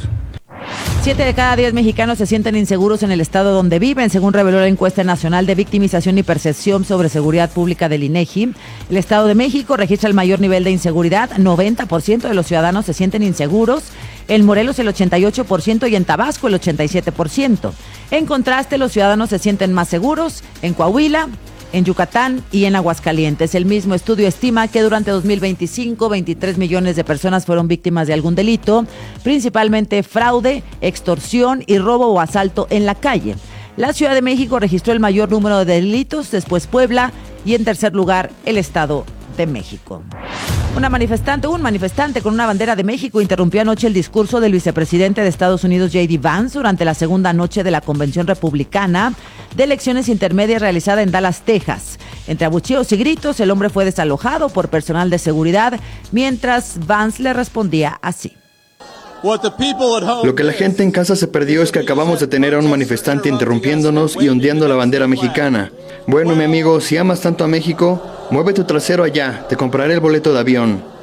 Speaker 2: 7 de cada 10 mexicanos se sienten inseguros en el estado donde viven, según reveló la encuesta nacional de victimización y percepción sobre seguridad pública del INEGI. El Estado de México registra el mayor nivel de inseguridad, 90% de los ciudadanos se sienten inseguros, en Morelos el 88% y en Tabasco el 87%. En contraste, los ciudadanos se sienten más seguros en Coahuila, en Yucatán y en Aguascalientes. El mismo estudio estima que durante 2025, 23 millones de personas fueron víctimas de algún delito, principalmente fraude, extorsión y robo o asalto en la calle. La Ciudad de México registró el mayor número de delitos, después Puebla y en tercer lugar el Estado de México. Un manifestante con una bandera de México interrumpió anoche el discurso del vicepresidente de Estados Unidos, J.D. Vance, durante la segunda noche de la Convención Republicana de Elecciones Intermedias realizada en Dallas, Texas. Entre abucheos y gritos, el hombre fue desalojado por personal de seguridad, mientras Vance le respondía así.
Speaker 4: Lo que la gente en casa se perdió es que acabamos de tener a un manifestante interrumpiéndonos y ondeando la bandera mexicana. Bueno, mi amigo, si amas tanto a México, mueve tu trasero allá, te compraré el boleto de avión.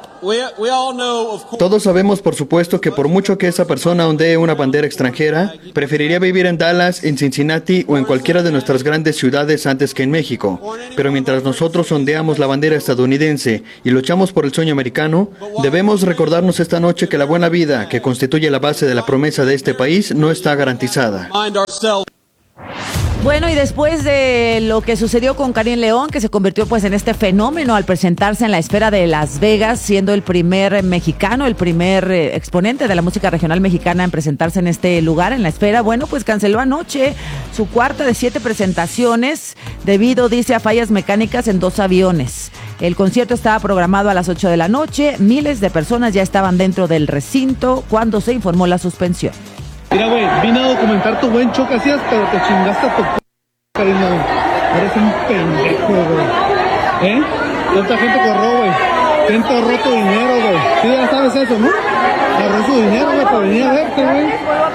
Speaker 4: Todos sabemos, por supuesto, que por mucho que esa persona ondee una bandera extranjera, preferiría vivir en Dallas, en Cincinnati o en cualquiera de nuestras grandes ciudades antes que en México. Pero mientras nosotros ondeamos la bandera estadounidense y luchamos por el sueño americano, debemos recordarnos esta noche que la buena vida, que constituye la base de la promesa de este país, no está garantizada.
Speaker 2: Bueno, y después de lo que sucedió con Karim León, que se convirtió pues en este fenómeno al presentarse en la esfera de Las Vegas, siendo el primer mexicano, el primer exponente de la música regional mexicana en presentarse en este lugar, en la esfera, bueno, pues canceló anoche su cuarta de 7 presentaciones debido, dice, a fallas mecánicas en 2 aviones. El concierto estaba programado a las 8 de la noche, miles de personas ya estaban dentro del recinto cuando se informó la suspensión.
Speaker 8: Mira, güey, vine a documentar tu buen show que hacías, pero te chingaste a tu cariño. Eres un pendejo, güey. Tanta gente corrió, güey. Gente ahorró tu dinero, güey. Sí, ya sabes eso, ¿no? Ahorró su dinero, güey, para venir a verte, güey.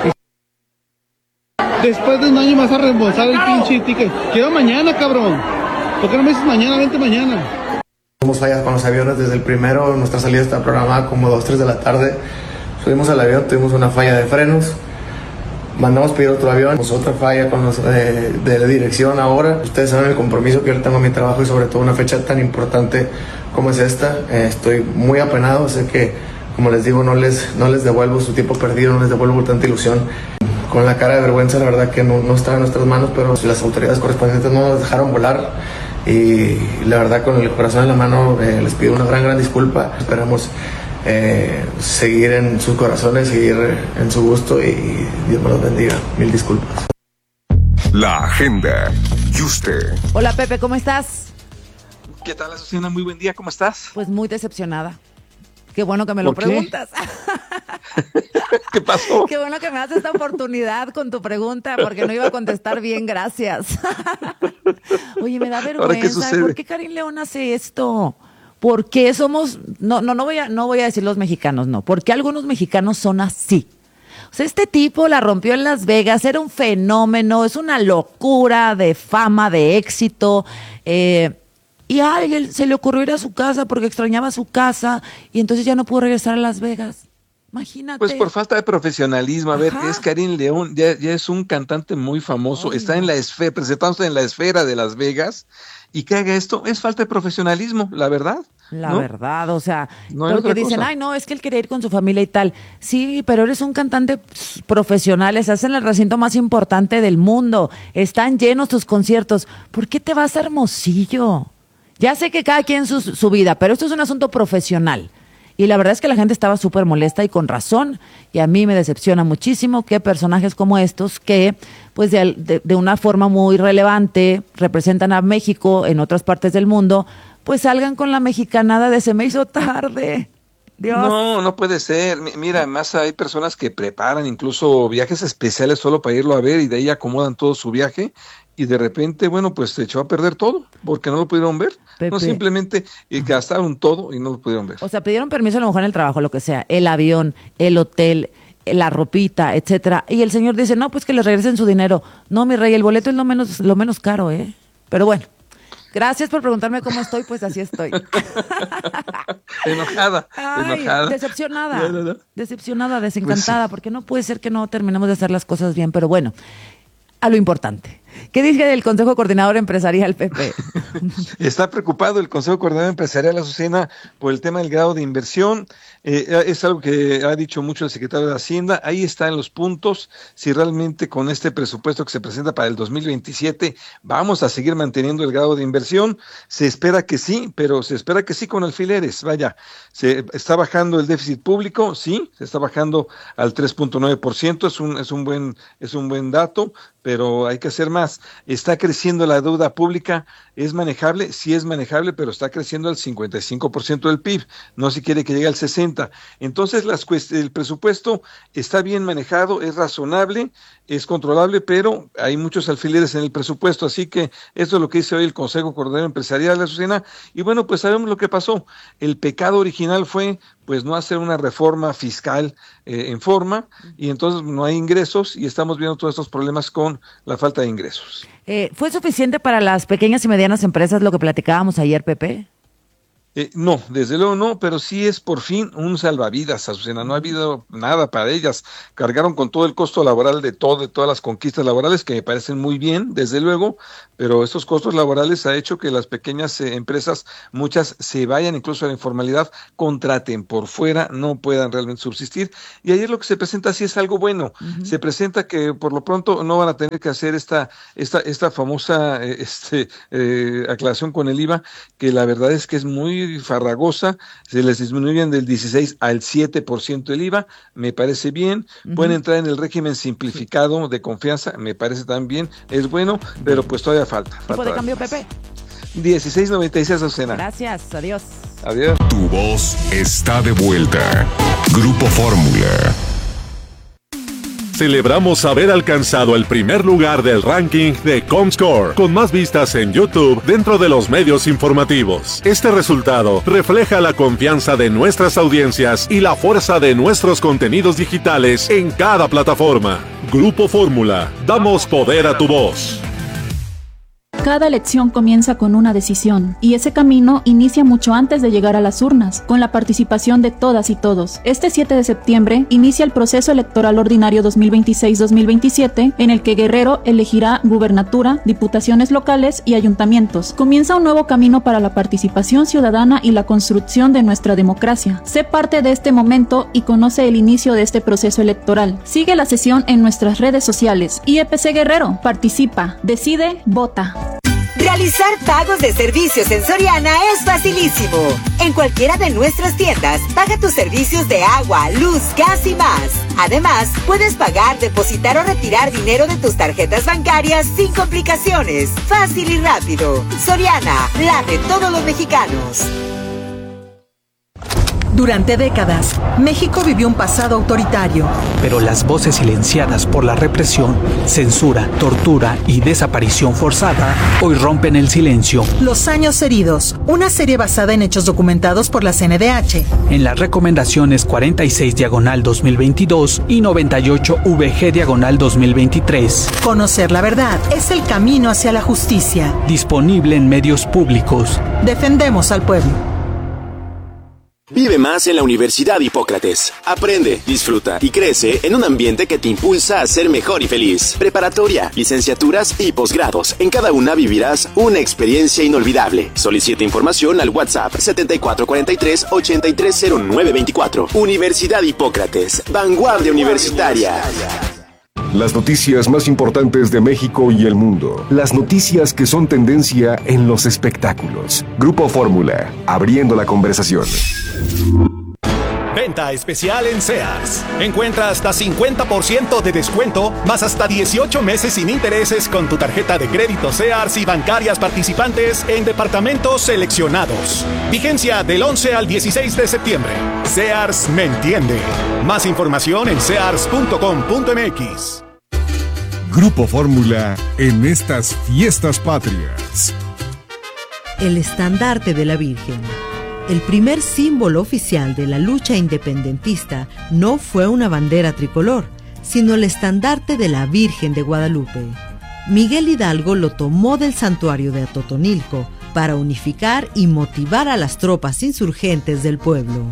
Speaker 8: Después de un año me vas a reembolsar el pinche ticket. Quiero mañana, cabrón. ¿Por qué no me dices mañana? Vente mañana.
Speaker 14: Tuvimos fallas con los aviones desde el primero. Nuestra salida está programada como 2, 3 de la tarde. Subimos al avión, tuvimos una falla de frenos. Mandamos pedir otro avión, otra falla con los de dirección ahora. Ustedes saben el compromiso que yo tengo a mi trabajo y sobre todo una fecha tan importante como es esta. Estoy muy apenado, sé que, como les digo, no les devuelvo su tiempo perdido, no les devuelvo tanta ilusión. Con la cara de vergüenza, la verdad que no está en nuestras manos, pero las autoridades correspondientes no nos dejaron volar. Y la verdad, con el corazón en la mano, les pido una gran disculpa. Esperamos seguir en sus corazones, seguir en su gusto y Dios me los bendiga. Mil disculpas.
Speaker 3: La agenda. Yuste.
Speaker 2: Hola Pepe, ¿cómo estás?
Speaker 24: ¿Qué tal, Azucena? Muy buen día, ¿cómo estás?
Speaker 2: Pues muy decepcionada. Qué bueno que me lo preguntas.
Speaker 24: ¿Qué pasó?
Speaker 2: Qué bueno que me das esta oportunidad con tu pregunta, porque no iba a contestar bien, gracias. Oye, me da vergüenza. ¿Por qué Karim León hace esto? ¿Por qué somos, no voy a decir los mexicanos, no, porque algunos mexicanos son así? O sea, este tipo la rompió en Las Vegas, era un fenómeno, es una locura de fama, de éxito, y a él se le ocurrió ir a su casa porque extrañaba su casa y entonces ya no pudo regresar a Las Vegas. Imagínate.
Speaker 24: Pues por falta de profesionalismo. A ver, es Karim León, ya es un cantante muy famoso, está en la esfera, presentándose en la esfera de Las Vegas. Y que haga esto es falta de profesionalismo, la verdad.
Speaker 2: La verdad, o sea, porque dicen, ay, no, es que él quería ir con su familia y tal. Sí, pero eres un cantante profesional, estás en el recinto más importante del mundo, están llenos tus conciertos. ¿Por qué te vas a Hermosillo? Ya sé que cada quien su vida, pero esto es un asunto profesional. Y la verdad es que la gente estaba súper molesta y con razón, y a mí me decepciona muchísimo que personajes como estos, que pues de una forma muy relevante representan a México en otras partes del mundo, pues salgan con la mexicanada de se me hizo tarde. Dios.
Speaker 24: No puede ser. Mira, además hay personas que preparan incluso viajes especiales solo para irlo a ver y de ahí acomodan todo su viaje. Y de repente, bueno, pues se echó a perder todo, porque no lo pudieron ver. Pepe. No, simplemente gastaron todo y no lo pudieron ver.
Speaker 2: O sea, pidieron permiso a lo mejor en el trabajo, lo que sea, el avión, el hotel, la ropita, etcétera. Y el señor dice, no, pues que les regresen su dinero. No, mi rey, el boleto es lo menos caro, ¿eh? Pero bueno, gracias por preguntarme cómo estoy, pues así estoy.
Speaker 24: enojada.
Speaker 2: Decepcionada, decepcionada, desencantada, pues sí. Porque no puede ser que no terminemos de hacer las cosas bien, pero bueno. A lo importante. ¿Qué dice del Consejo Coordinador Empresarial, Pepe?
Speaker 24: Está preocupado el Consejo Coordinador Empresarial, Azucena, por el tema del grado de inversión. Es algo que ha dicho mucho el secretario de Hacienda. Ahí están los puntos. Si realmente con este presupuesto que se presenta para el 2027 vamos a seguir manteniendo el grado de inversión, se espera que sí, pero se espera que sí con alfileres. Vaya, se está bajando el déficit público, sí, se está bajando al 3.9%, es un buen dato, pero hay que hacer más. Está creciendo la deuda pública, ¿es manejable? Sí es manejable, pero está creciendo al 55% del PIB, no se quiere que llegue al 60%. Entonces el presupuesto está bien manejado, es razonable, es controlable, pero hay muchos alfileres en el presupuesto, así que eso es lo que dice hoy el Consejo Coordinador Empresarial de Azucena. Y bueno, pues sabemos lo que pasó. El pecado original fue pues no hacer una reforma fiscal en forma, y entonces no hay ingresos y estamos viendo todos estos problemas con la falta de ingresos.
Speaker 2: ¿Fue suficiente para las pequeñas y medianas empresas lo que platicábamos ayer, Pepe?
Speaker 24: No, desde luego no, pero sí es por fin un salvavidas, Azucena. No ha habido nada para ellas. Cargaron con todo el costo laboral de todas las conquistas laborales, que me parecen muy bien, desde luego, pero estos costos laborales ha hecho que las pequeñas empresas, muchas se vayan incluso a la informalidad, contraten por fuera, no puedan realmente subsistir. Y ayer lo que se presenta sí es algo bueno. Se presenta que por lo pronto no van a tener que hacer esta famosa aclaración con el IVA, que la verdad es que es muy farragosa. Se les disminuyen del 16 al 7% el IVA, me parece bien. Pueden entrar en el régimen simplificado de confianza, me parece también, es bueno, pero pues todavía falta.
Speaker 2: ¿Tipo de cambio, Pepe?
Speaker 24: 16.96, Azucena.
Speaker 2: Gracias, adiós.
Speaker 24: Adiós.
Speaker 3: Tu voz está de vuelta. Grupo Fórmula.
Speaker 6: Celebramos haber alcanzado el primer lugar del ranking de Comscore, con más vistas en YouTube dentro de los medios informativos. Este resultado refleja la confianza de nuestras audiencias y la fuerza de nuestros contenidos digitales en cada plataforma. Grupo Fórmula, damos poder a tu voz.
Speaker 12: Cada elección comienza con una decisión, y ese camino inicia mucho antes de llegar a las urnas, con la participación de todas y todos. Este 7 de septiembre inicia el proceso electoral ordinario 2026-2027, en el que Guerrero elegirá gubernatura, diputaciones locales y ayuntamientos. Comienza un nuevo camino para la participación ciudadana y la construcción de nuestra democracia. Sé parte de este momento y conoce el inicio de este proceso electoral. Sigue la sesión en nuestras redes sociales. IEPC Guerrero, participa, decide, vota.
Speaker 15: Realizar pagos de servicios en Soriana es facilísimo. En cualquiera de nuestras tiendas, paga tus servicios de agua, luz, gas y más. Además, puedes pagar, depositar o retirar dinero de tus tarjetas bancarias sin complicaciones. Fácil y rápido. Soriana, la de todos los mexicanos.
Speaker 17: Durante décadas, México vivió un pasado autoritario.
Speaker 25: Pero las voces silenciadas por la represión, censura, tortura y desaparición forzada hoy rompen el silencio.
Speaker 17: Los años heridos, una serie basada en hechos documentados por la CNDH.
Speaker 25: En las recomendaciones 46/2022 y 98/VG/2023.
Speaker 17: Conocer la verdad es el camino hacia la justicia.
Speaker 25: Disponible en medios públicos.
Speaker 17: Defendemos al pueblo.
Speaker 26: Vive más en la Universidad Hipócrates. Aprende, disfruta y crece en un ambiente que te impulsa a ser mejor y feliz. Preparatoria, licenciaturas y posgrados. En cada una vivirás una experiencia inolvidable. Solicita información al WhatsApp 7443-830924. Universidad Hipócrates. Vanguardia universitaria.
Speaker 3: Las noticias más importantes de México y el mundo. Las noticias que son tendencia en los espectáculos. Grupo Fórmula, abriendo la conversación.
Speaker 5: Venta especial en Sears. Encuentra hasta 50% de descuento, más hasta 18 meses sin intereses con tu tarjeta de crédito Sears y bancarias participantes en departamentos seleccionados. Vigencia del 11 al 16 de septiembre. Sears me entiende. Más información en sears.com.mx.
Speaker 11: Grupo Fórmula en estas fiestas patrias.
Speaker 27: El estandarte de la Virgen. El primer símbolo oficial de la lucha independentista no fue una bandera tricolor, sino el estandarte de la Virgen de Guadalupe. Miguel Hidalgo lo tomó del santuario de Atotonilco para unificar y motivar a las tropas insurgentes del pueblo.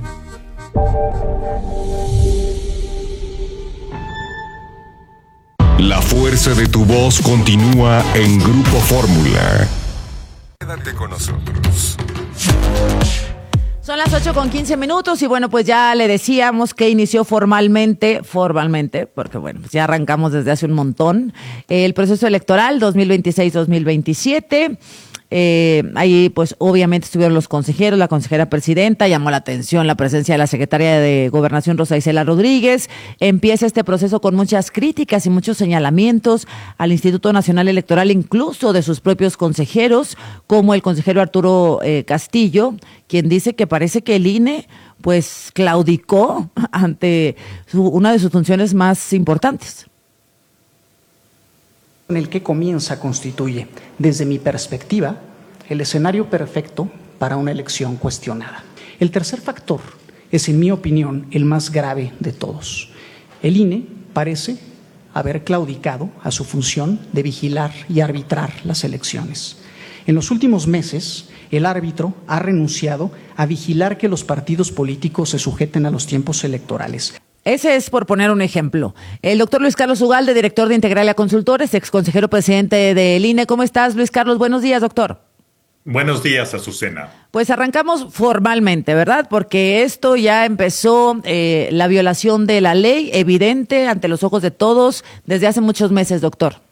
Speaker 3: La fuerza de tu voz continúa en Grupo Fórmula. Quédate con nosotros.
Speaker 2: Son las 8:15 y bueno, pues ya le decíamos que inició formalmente, porque bueno, pues ya arrancamos desde hace un montón, el proceso electoral 2026-2027. Ahí pues obviamente estuvieron los consejeros, la consejera presidenta, llamó la atención la presencia de la secretaria de Gobernación Rosa Isela Rodríguez. Empieza este proceso con muchas críticas y muchos señalamientos al Instituto Nacional Electoral, incluso de sus propios consejeros, como el consejero Arturo Castillo, quien dice que parece que el INE pues claudicó ante una de sus funciones más importantes.
Speaker 28: En el que comienza constituye, desde mi perspectiva, el escenario perfecto para una elección cuestionada. El tercer factor es, en mi opinión, el más grave de todos. El INE parece haber claudicado a su función de vigilar y arbitrar las elecciones. En los últimos meses, el árbitro ha renunciado a vigilar que los partidos políticos se sujeten a los tiempos electorales.
Speaker 2: Ese es por poner un ejemplo. El doctor Luis Carlos Ugalde, director de Integralia Consultores, exconsejero presidente del INE. ¿Cómo estás, Luis Carlos? Buenos días, doctor.
Speaker 9: Buenos días, Azucena.
Speaker 2: Pues arrancamos formalmente, ¿verdad? Porque esto ya empezó, la violación de la ley, evidente ante los ojos de todos, desde hace muchos meses, doctor.